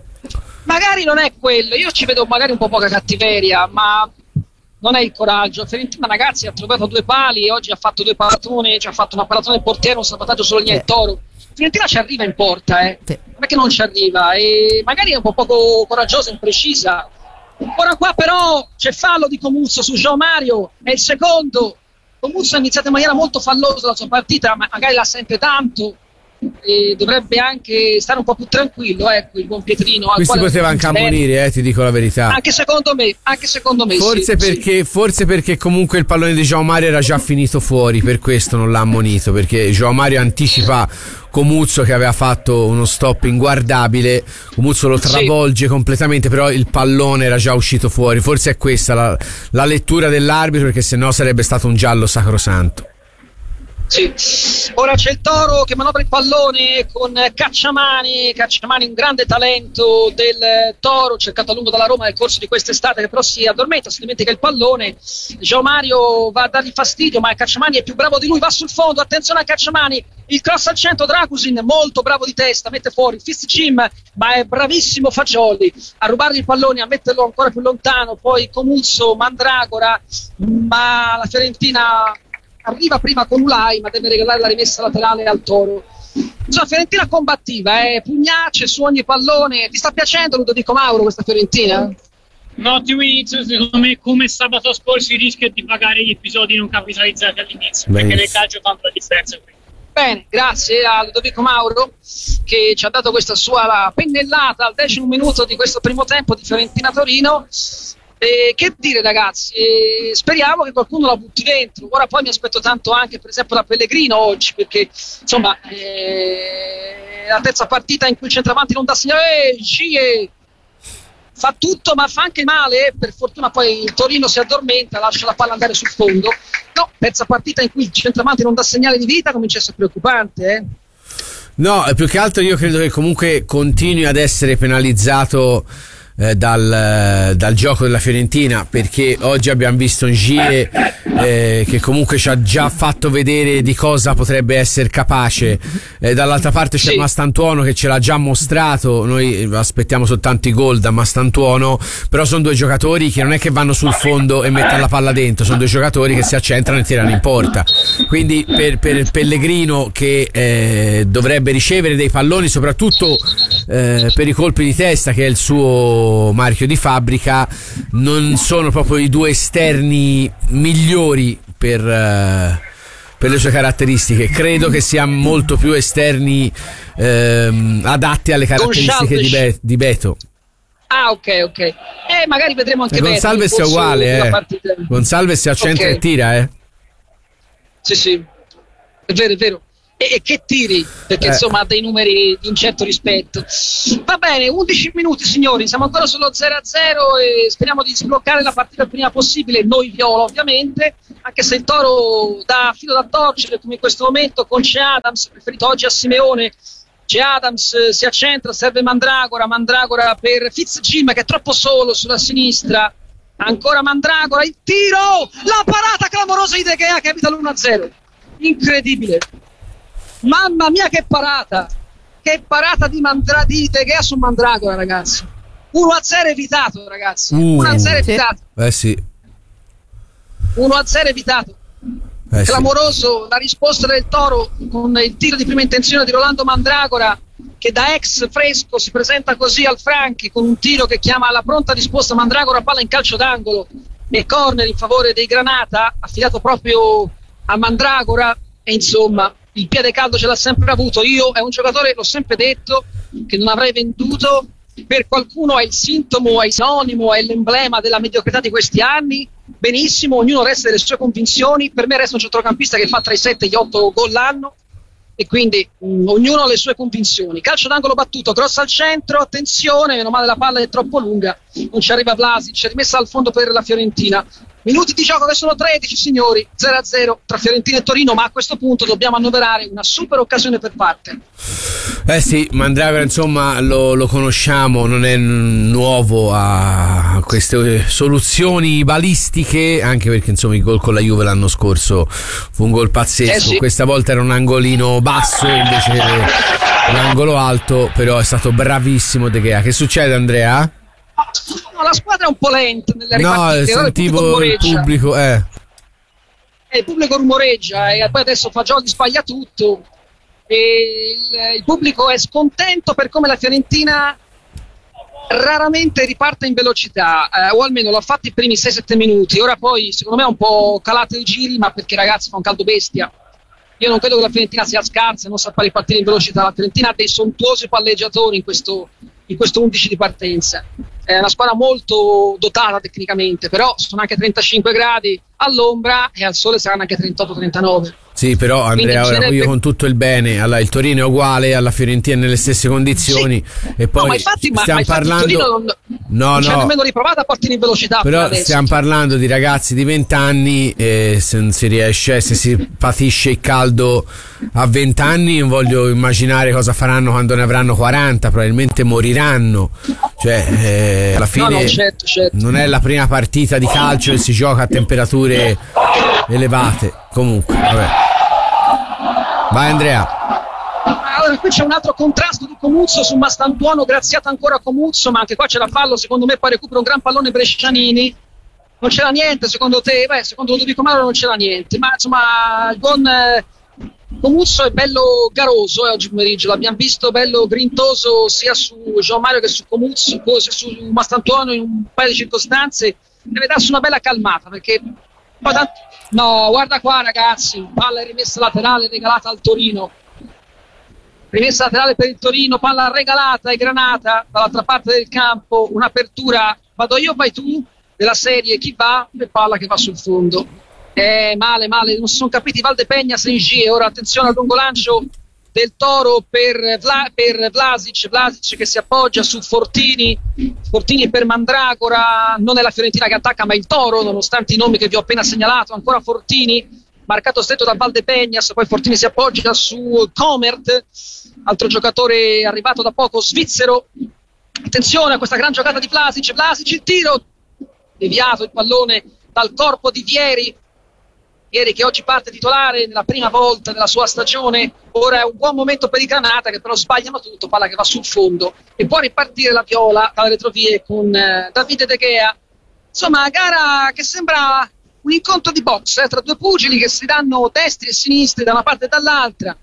Magari non è quello, io ci vedo magari un po' poca cattiveria, ma non è il coraggio. Fiorentina ragazzi ha trovato due pali, oggi ha fatto due paratone, ci ha fatto una paratone portiere, un salvataggio solo lì al Toro. Fiorentina ci arriva in porta, eh. Sì. Non è che non ci arriva, e magari è un po' poco coraggiosa, imprecisa. Ora qua però c'è fallo di Comuzzo su João Mario, è il secondo. Comuzzo ha iniziato in maniera molto fallosa la sua partita, ma magari la sente tanto e dovrebbe anche stare un po' più tranquillo, ecco, il buon Pietrino. Qui si poteva anche ammonire, eh, ti dico la verità. Anche secondo me, anche secondo me forse, sì, perché, sì. forse perché comunque il pallone di João Mario era già finito fuori, per questo non l'ha ammonito, perché João Mario anticipa Comuzzo che aveva fatto uno stop inguardabile, Comuzzo lo travolge sì. completamente, però il pallone era già uscito fuori. Forse è questa la, la lettura dell'arbitro, perché sennò sarebbe stato un giallo sacrosanto. Sì. Ora c'è il Toro che manovra il pallone con Cacciamani, Cacciamani un grande talento del Toro, cercato a lungo dalla Roma nel corso di quest'estate, che però si addormenta, si dimentica il pallone. João Mario va a dargli fastidio, ma Cacciamani è più bravo di lui, va sul fondo, attenzione a Cacciamani, il cross al centro, Dragusin molto bravo di testa, mette fuori Fist Jim, ma è bravissimo Fagioli a rubargli il pallone, a metterlo ancora più lontano, poi Comuzzo, Mandragora, ma la Fiorentina arriva prima con Ulai, ma deve regalare la rimessa laterale al Toro. Insomma, Fiorentina combattiva, eh? Pugnace su ogni pallone. Ti sta piacendo, Ludovico Mauro, questa Fiorentina? Un ottimo inizio, secondo me, come sabato scorso si rischia di pagare gli episodi non capitalizzati all'inizio, Beh. perché nel calcio fa la differenza qui. Bene, grazie a Ludovico Mauro che ci ha dato questa sua pennellata al decimo minuto di questo primo tempo di Fiorentina-Torino. Eh, che dire ragazzi, eh, speriamo che qualcuno la butti dentro. Ora poi mi aspetto tanto anche per esempio da Pellegrino oggi, perché insomma eh, la terza partita in cui il centravanti non dà segnale, eh, Gie fa tutto ma fa anche male, eh. Per fortuna poi il Torino si addormenta, lascia la palla andare sul fondo. No, terza partita in cui il centravanti non dà segnale di vita, comincia a essere preoccupante, eh. No, più che altro io credo che comunque continui ad essere penalizzato eh, dal, dal gioco della Fiorentina, perché oggi abbiamo visto un Gie eh, che comunque ci ha già fatto vedere di cosa potrebbe essere capace, eh, dall'altra parte c'è sì. Mastantuono che ce l'ha già mostrato, noi aspettiamo soltanto i gol da Mastantuono, però sono due giocatori che non è che vanno sul fondo e mettono la palla dentro, sono due giocatori che si accentrano e tirano in porta, quindi per, per Pellegrino che eh, dovrebbe ricevere dei palloni soprattutto eh, per i colpi di testa, che è il suo marchio di fabbrica, non sono proprio i due esterni migliori per, uh, per le sue caratteristiche. Credo che sia molto più esterni um, adatti alle caratteristiche di, Be- di Beto. Ah, ok, ok. Eh, magari vedremo anche eh, Gonsalves è uguale, eh. Gonsalves è a centro okay. e tira, eh. Sì, sì. È vero, è vero. E, e che tiri, perché eh. insomma ha dei numeri di un certo rispetto. Va bene, undici minuti signori, siamo ancora sullo zero a zero e speriamo di sbloccare la partita il prima possibile, noi viola ovviamente, anche se il Toro dà filo da torcere come in questo momento con C. Adams, preferito oggi a Simeone. C. Adams si accentra, serve Mandragora, Mandragora per Fitzjim che è troppo solo sulla sinistra, ancora Mandragora, il tiro, la parata clamorosa di De Gea che evita l'uno a zero, incredibile. Mamma mia che parata, che parata di, Mandra- di De Gea su Mandragora, ragazzi. uno a zero evitato, ragazzi. Uh, uno a zero evitato. Eh sì. uno a zero evitato. Eh Clamoroso sì. La risposta del Toro con il tiro di prima intenzione di Rolando Mandragora, che da ex fresco si presenta così al Franchi con un tiro che chiama alla pronta risposta Mandragora, palla in calcio d'angolo e corner in favore dei Granata, affidato proprio a Mandragora. E insomma il piede caldo ce l'ha sempre avuto. Io è un giocatore, l'ho sempre detto, che non avrei venduto. Per qualcuno è il sintomo, è il sinonimo, è l'emblema della mediocrità di questi anni. Benissimo, ognuno resta delle sue convinzioni. Per me resta un centrocampista che fa tra i sette e gli otto gol l'anno e quindi mh, ognuno ha le sue convinzioni. Calcio d'angolo battuto, cross al centro, attenzione, meno male la palla è troppo lunga, non ci arriva Vlasic, rimessa al fondo per la Fiorentina. Minuti di gioco che sono tredici signori, zero a zero tra Fiorentina e Torino, ma a questo punto dobbiamo annoverare una super occasione per parte. Eh sì, Mandragora insomma lo, lo conosciamo, non è nuovo a queste soluzioni balistiche, anche perché insomma il gol con la Juve l'anno scorso fu un gol pazzesco, eh sì. Questa volta era un angolino basso invece un angolo alto, però è stato bravissimo De Gea. Che succede, Andrea? No, la squadra è un po' lenta nelle ripartite. No, sentivo il pubblico, eh. eh. Il pubblico rumoreggia e poi adesso Fagioli sbaglia tutto e il, il pubblico è scontento per come la Fiorentina raramente riparte in velocità, eh, o almeno l'ha fatto i primi sei sette minuti. Ora poi secondo me è un po' calato i giri, ma perché ragazzi fa un caldo bestia. Io non credo che la Fiorentina sia scarsa e non sappia ripartire in velocità. La Fiorentina ha dei sontuosi palleggiatori in questo in questo undici di partenza. È una squadra molto dotata tecnicamente, però sono anche trentacinque gradi all'ombra e al sole saranno anche trentotto trentanove. Sì, però Andrea, ora io con tutto il bene, allora, il Torino è uguale alla Fiorentina nelle stesse condizioni, sì. E poi no, ma infatti, stiamo ma, ma parlando il Torino non, no, non no. c'è nemmeno riprovato a partire in velocità, però stiamo parlando di ragazzi di venti anni e se non si riesce, se si patisce il caldo a venti anni, non voglio immaginare cosa faranno quando ne avranno quaranta, probabilmente moriranno, cioè eh, alla fine no, no, certo, certo. Non è la prima partita di calcio che si gioca a temperature elevate. Comunque vabbè, vai Andrea. Allora, qui c'è un altro contrasto di Comuzzo su Mastantuono, graziato ancora a Comuzzo, ma anche qua c'è la fallo, secondo me poi recupera un gran pallone Brescianini. Non c'era niente secondo te? Beh, secondo Ludovico Mauro non c'era niente, ma insomma il buon eh, Comuzzo è bello garoso eh, oggi pomeriggio, l'abbiamo visto bello grintoso sia su Gian Mario che su Comuzzo, sia su Mastantuono in un paio di circostanze. Deve darsi una bella calmata perché poi tanto... no, guarda qua ragazzi, palla è rimessa laterale regalata al Torino, rimessa laterale per il Torino, palla regalata e Granata dall'altra parte del campo, un'apertura vado io vai tu della serie chi va e palla che va sul fondo. Eh, male male, non si sono capiti Valdepegna Sengi. Ora attenzione al lungo lancio del Toro per, Vla, per Vlasic Vlasic che si appoggia su Fortini Fortini per Mandragora. Non è la Fiorentina che attacca ma il Toro, nonostante i nomi che vi ho appena segnalato. Ancora Fortini, marcato stretto da Valdepegnas, poi Fortini si appoggia su Comert, altro giocatore arrivato da poco svizzero. Attenzione a questa gran giocata di Vlasic, Vlasic il tiro, deviato il pallone dal corpo di Vieri, Vieri che oggi parte titolare nella prima volta della sua stagione. Ora è un buon momento per i Granata che però sbagliano tutto, palla che va sul fondo e può ripartire la Viola dalle retrovie con eh, Davide De Gea. Insomma, gara che sembra un incontro di box eh, tra due pugili che si danno destri e sinistri da una parte e dall'altra,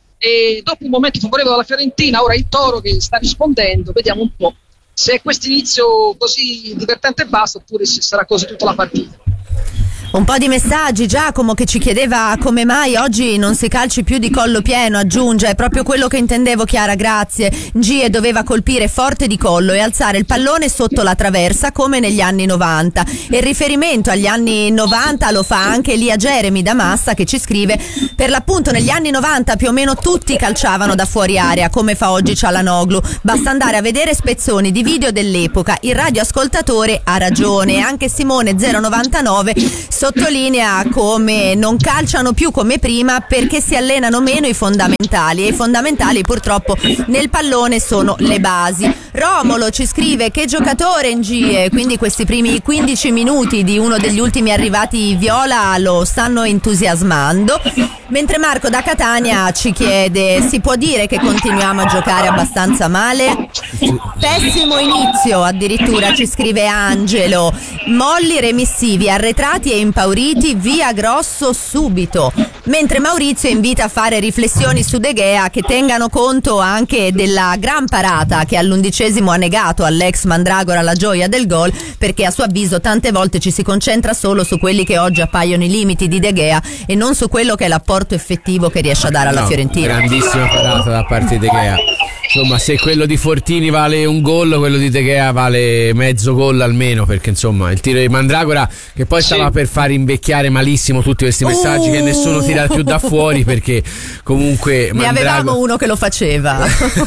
e dopo un momento favorevole alla Fiorentina ora il Toro che sta rispondendo. Vediamo un po' se è questo inizio così divertente e basta oppure se sarà così tutta la partita. Un po' di messaggi. Giacomo che ci chiedeva come mai oggi non si calci più di collo pieno, aggiunge: è proprio quello che intendevo, Chiara, grazie. Gie doveva colpire forte di collo e alzare il pallone sotto la traversa come negli anni novanta, e il riferimento agli anni novanta lo fa anche Elia Jeremy da Massa, che ci scrive: per l'appunto negli anni novanta più o meno tutti calciavano da fuori area come fa oggi Cialanoglu, basta andare a vedere spezzoni di video dell'epoca. Il radioascoltatore ha ragione. Anche Simone zero novantanove sottolinea come non calciano più come prima perché si allenano meno i fondamentali, e i fondamentali purtroppo nel pallone sono le basi. Romolo ci scrive: che giocatore Ngie, quindi questi primi quindici minuti di uno degli ultimi arrivati viola lo stanno entusiasmando. Mentre Marco da Catania ci chiede: si può dire che continuiamo a giocare abbastanza male? Pessimo inizio addirittura, ci scrive Angelo. Molli remissivi, arretrati e impauriti, via Grosso subito. Mentre Maurizio invita a fare riflessioni su De Gea che tengano conto anche della gran parata che all'undicesimo ha negato all'ex Mandragora la gioia del gol, perché a suo avviso tante volte ci si concentra solo su quelli che oggi appaiono i limiti di De Gea e non su quello che è l'apporto effettivo che riesce a dare alla no, Fiorentina. Grandissima parata da parte di De Gea. Insomma, se quello di Fortini vale un gol, quello di De Gea vale mezzo gol almeno, perché insomma il tiro di Mandragora, che poi stava sì. per far invecchiare malissimo tutti questi messaggi uh. che nessuno tira più da fuori, perché comunque ne Mandragora... avevamo uno che lo faceva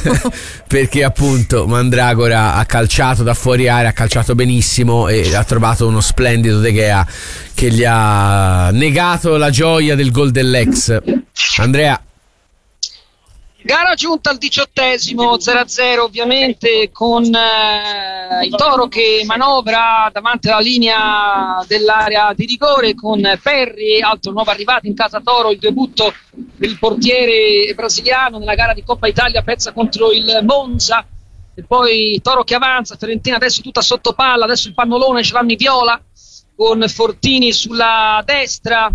perché appunto Mandragora ha calciato da fuori area, ha calciato benissimo e ha trovato uno splendido De Gea che gli ha negato la gioia del gol dell'ex. Andrea. Gara giunta al diciottesimo, zero a zero ovviamente, con eh, il Toro che manovra davanti alla linea dell'area di rigore con Perri, altro nuovo arrivato in casa Toro, il debutto del portiere brasiliano nella gara di Coppa Italia persa contro il Monza. E poi Toro che avanza, Fiorentina adesso tutta sotto palla, adesso il pannolone ce l'hanno i viola con Fortini sulla destra.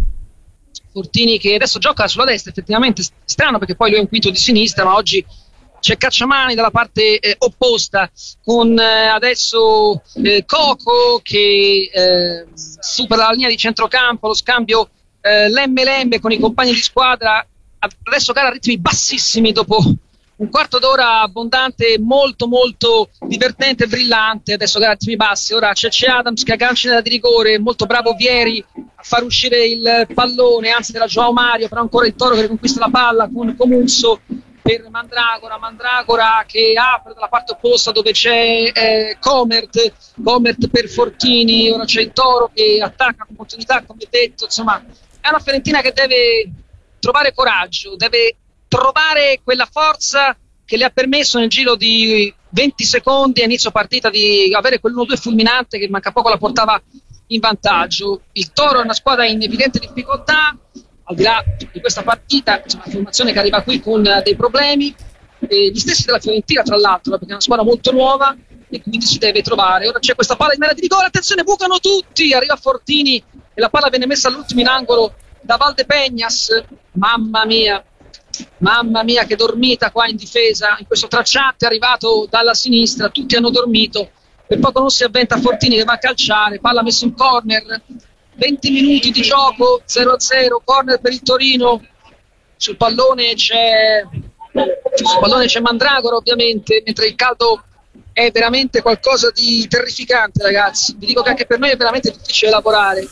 Fortini che adesso gioca sulla destra, effettivamente strano perché poi lui è un quinto di sinistra, ma oggi c'è Cacciamani dalla parte eh, opposta con eh, adesso eh, Coco che eh, supera la linea di centrocampo, lo scambio eh, Lemme-Lemme con i compagni di squadra. Adesso gara a ritmi bassissimi dopo un quarto d'ora abbondante, molto molto divertente e brillante. Adesso gara a ritmi bassi, ora c'è C. Adams che aggancia nella di rigore, molto bravo Vieri a far uscire il pallone, anzi della Joao Mario, però ancora il Toro che riconquista la palla con Comunso per Mandragora, Mandragora che apre dalla parte opposta dove c'è eh, Comert, Comert per Fortini, ora c'è il Toro che attacca con opportunità, come detto. Insomma è una Fiorentina che deve trovare coraggio, deve trovare quella forza che le ha permesso nel giro di venti secondi a inizio partita di avere quell'uno due fulminante che manca poco la portava in vantaggio. Il Toro è una squadra in evidente difficoltà, al di là di questa partita c'è una formazione che arriva qui con dei problemi, e gli stessi della Fiorentina tra l'altro, perché è una squadra molto nuova e quindi si deve trovare. Ora c'è questa palla in mera di rigore, attenzione, bucano tutti, arriva Fortini e la palla viene messa all'ultimo in angolo da Valdepeñas. Mamma mia, mamma mia che dormita qua in difesa, in questo tracciante arrivato dalla sinistra, tutti hanno dormito, per poco non si avventa Fortini che va a calciare, palla messa in corner, venti minuti di gioco, zero a zero, corner per il Torino. Sul pallone c'è sul pallone c'è Mandragora ovviamente, mentre il caldo è veramente qualcosa di terrificante, ragazzi. Vi dico che anche per noi è veramente difficile lavorare.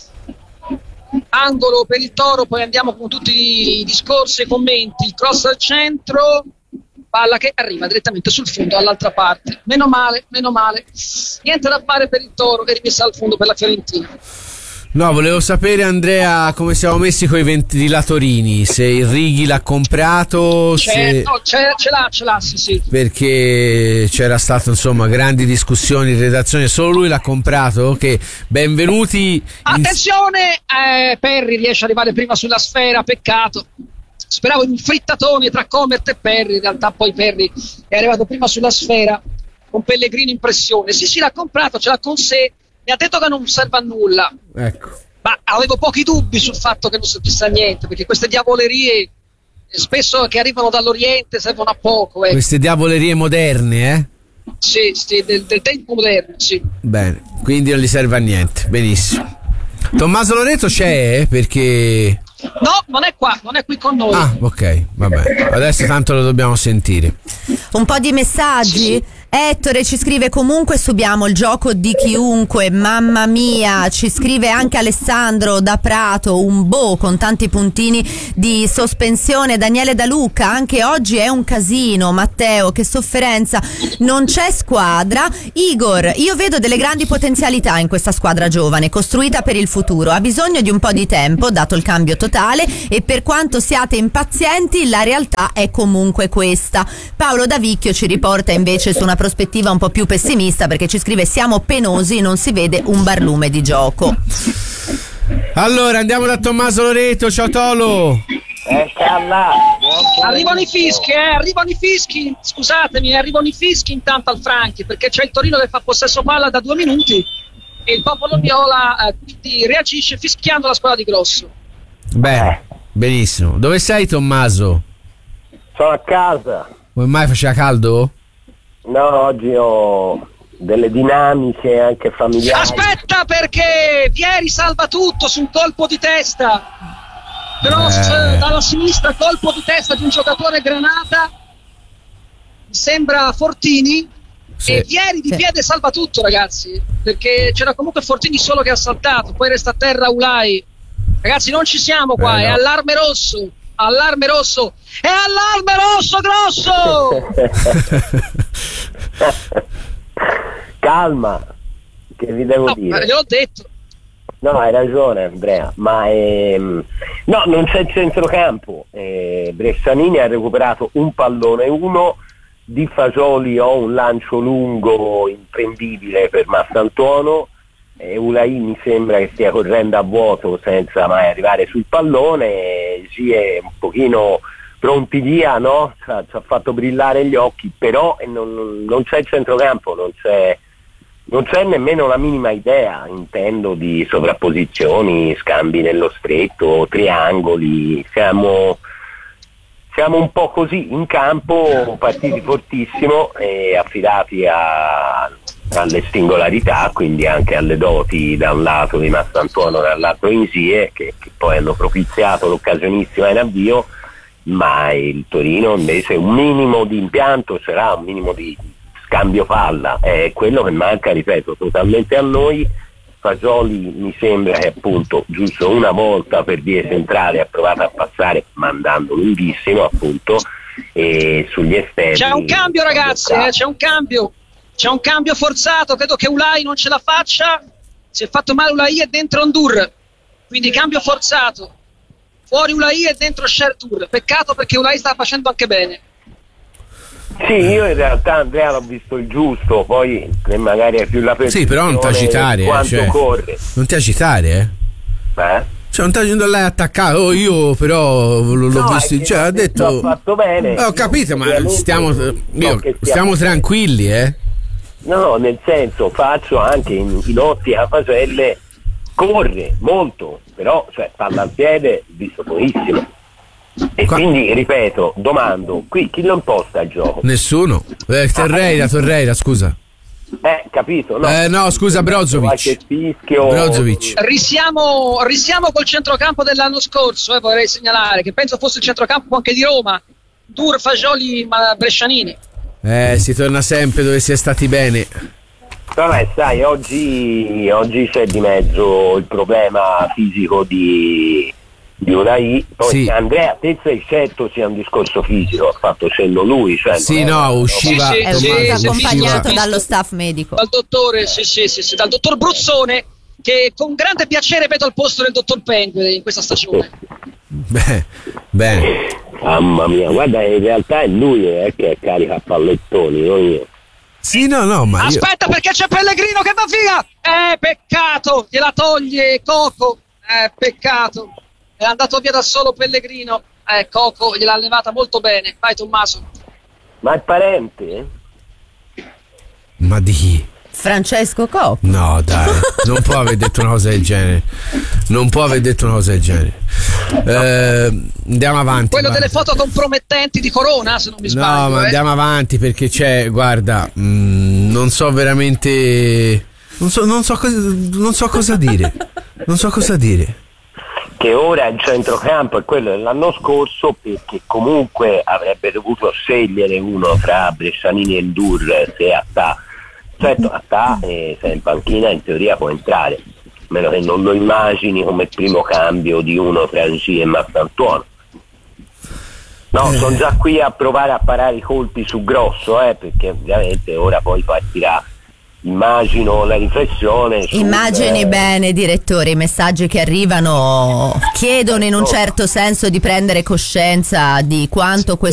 Angolo per il Toro, poi andiamo con tutti i discorsi e i commenti. Il cross al centro, palla che arriva direttamente sul fondo dall'altra parte. Meno male, meno male. Niente da fare per il Toro, che è rimessa al fondo per la Fiorentina. No, volevo sapere, Andrea, come siamo messi con i ventilatorini, se il Righi l'ha comprato, c'è, se... no, c'è, ce l'ha, ce l'ha, sì, sì. Perché c'era stato, insomma, grandi discussioni in redazione, solo lui l'ha comprato, che benvenuti... In... Attenzione, eh, Perry riesce ad arrivare prima sulla sfera, peccato. Speravo in un frittatone tra Comert e Perry, in realtà poi Perry è arrivato prima sulla sfera, con Pellegrini in pressione. Sì, sì, l'ha comprato, ce l'ha con sé. Mi ha detto che non serve a nulla. Ecco. Ma avevo pochi dubbi sul fatto che non servisse a niente, perché queste diavolerie spesso che arrivano dall'Oriente servono a poco. Eh. Queste diavolerie moderne, eh? Sì, sì, del, del tempo moderno, sì. Bene, quindi non gli serve a niente. Benissimo. Tommaso Loreto c'è, perché... No, non è qua, non è qui con noi. Ah, ok, va bene. Adesso tanto lo dobbiamo sentire. Un po' di messaggi? Sì. Ettore ci scrive: comunque subiamo il gioco di chiunque, mamma mia. Ci scrive anche Alessandro da Prato, un boh con tanti puntini di sospensione. Daniele Da Luca: anche oggi è un casino. Matteo: che sofferenza, non c'è squadra. Igor: io vedo delle grandi potenzialità in questa squadra giovane, costruita per il futuro, ha bisogno di un po' di tempo dato il cambio totale, e per quanto siate impazienti la realtà è comunque questa. Paolo Davicchio ci riporta invece su una prospettiva un po' più pessimista, perché ci scrive: siamo penosi, non si vede un barlume di gioco. Allora andiamo da Tommaso Loreto. Ciao Tolo. Arrivano i fischi, eh, arrivano i fischi, scusatemi, arrivano i fischi intanto al Franchi, perché c'è il Torino che fa possesso palla da due minuti e il popolo viola eh, quindi reagisce fischiando la squadra di Grosso. Bene, benissimo. Dove sei, Tommaso? Sono a casa. Come mai, faceva caldo? No, oggi ho delle dinamiche anche familiari. Aspetta, perché Vieri salva tutto su un colpo di testa. Cross eh. dalla sinistra, colpo di testa di un giocatore Granata. Mi sembra Fortini. Sì. E Vieri di piede salva tutto, ragazzi. Perché c'era comunque Fortini solo che ha saltato. Poi resta a terra Ulai. Ragazzi, non ci siamo qua, eh, no. È allarme rosso. Allarme rosso. È allarme rosso grosso. Calma, che vi devo no, dire. Gliel'ho detto. No, hai ragione Andrea, ma ehm, no, non c'è il centrocampo. eh, Bressanini ha recuperato un pallone uno, Di Fagioli ho un lancio lungo imprendibile per Massantuono, e Ulai mi sembra che stia correndo a vuoto senza mai arrivare sul pallone. Gi è un pochino pronti via, no? Ci ha, ci ha fatto brillare gli occhi, però non, non c'è il centrocampo, non c'è, non c'è nemmeno la minima idea, intendo, di sovrapposizioni, scambi nello stretto, triangoli. Siamo, siamo un po' così in campo, partiti fortissimo e affidati a alle singolarità, quindi anche alle doti da un lato di Massantuono, dall'altro Insie, che, che poi hanno propiziato l'occasionissima in avvio, ma il Torino invece un minimo di impianto c'era, un minimo di scambio palla, è quello che manca, ripeto, totalmente a noi. Fagioli mi sembra che appunto giusto una volta per vie centrali ha provato a passare mandando lunghissimo, appunto, e sugli esterni c'è un cambio, ragazzi, eh, c'è un cambio C'è un cambio forzato, credo che Ulai non ce la faccia. Si è fatto male Ulai e dentro Ndur. Quindi cambio forzato. Fuori Ulai e dentro Shertur. Peccato, perché Ulai sta facendo anche bene. Sì, io in realtà Andrea l'ho visto il giusto, poi magari è più la percezione. Sì, però non ti agitare, quanto cioè, corre. Non ti agitare, eh? Eh? Cioè non ti agitare, l'hai attaccato. Oh, io però l'ho no, visto, cioè ha detto ho fatto bene. Eh, ho capito, ma stiamo io, stiamo, stiamo tranquilli, eh? No, nel senso, faccio anche in, in ottica Faselle, corre molto, però cioè palla al piede visto pochissimo. E Qua. Quindi ripeto, domando, qui chi lo imposta il gioco? Nessuno. Eh, Torreira, ah, Torreira, scusa. Eh, capito? No, eh, no scusa, Brozovic. Fischio... Brozovic. Risiamo, risiamo col centrocampo dell'anno scorso, eh, vorrei segnalare, che penso fosse il centrocampo anche di Roma. Dur, Fagioli, ma Brescianini. Eh, si torna sempre dove si è stati bene. Vabbè, sai, oggi, oggi c'è di mezzo il problema fisico di, di Ulai. Poi sì. Andrea, te sei certo sia un discorso fisico, ha fatto cenno lui. Cioè sì, no, usciva. Sì, sì, Tommaso, sì, accompagnato usciva. dallo staff medico. Dal dottore, sì, sì, sì, sì, dal dottor Bruzzone, che con grande piacere vedo al posto del dottor Pengue in questa stagione. Beh, bene. Mamma mia, guarda, in realtà è lui eh, che carica a pallettoni, non io. Sì, no, no, ma aspetta, io... perché c'è Pellegrino che va via! Eh, peccato, gliela toglie Coco. Eh, peccato. È andato via da solo Pellegrino. Eh, Coco gliel'ha levata molto bene. Vai Tommaso. Ma è parente? Ma di chi? Francesco Coco. No, dai, non può aver detto una cosa del genere. Non può aver detto una cosa del genere. Eh, andiamo avanti. Quello guarda. delle foto compromettenti di Corona, se non mi sbaglio. No, ma eh. andiamo avanti perché c'è, guarda, mh, non so veramente. Non so, non so, cosa, non so cosa dire. Non so cosa dire. Che ora il centrocampo è quello dell'anno scorso, perché comunque avrebbe dovuto scegliere uno fra Bressanini e Ndur se Attà. Certo, Attà eh, se è in panchina in teoria può entrare, a meno che non lo immagini come primo cambio di uno fra G e Marcantuono. No, sono già qui a provare a parare i colpi su Grosso, eh, perché ovviamente ora poi partirà, immagino, la riflessione sul, immagini eh, bene, direttore, i messaggi che arrivano chiedono in un certo senso di prendere coscienza di quanto questo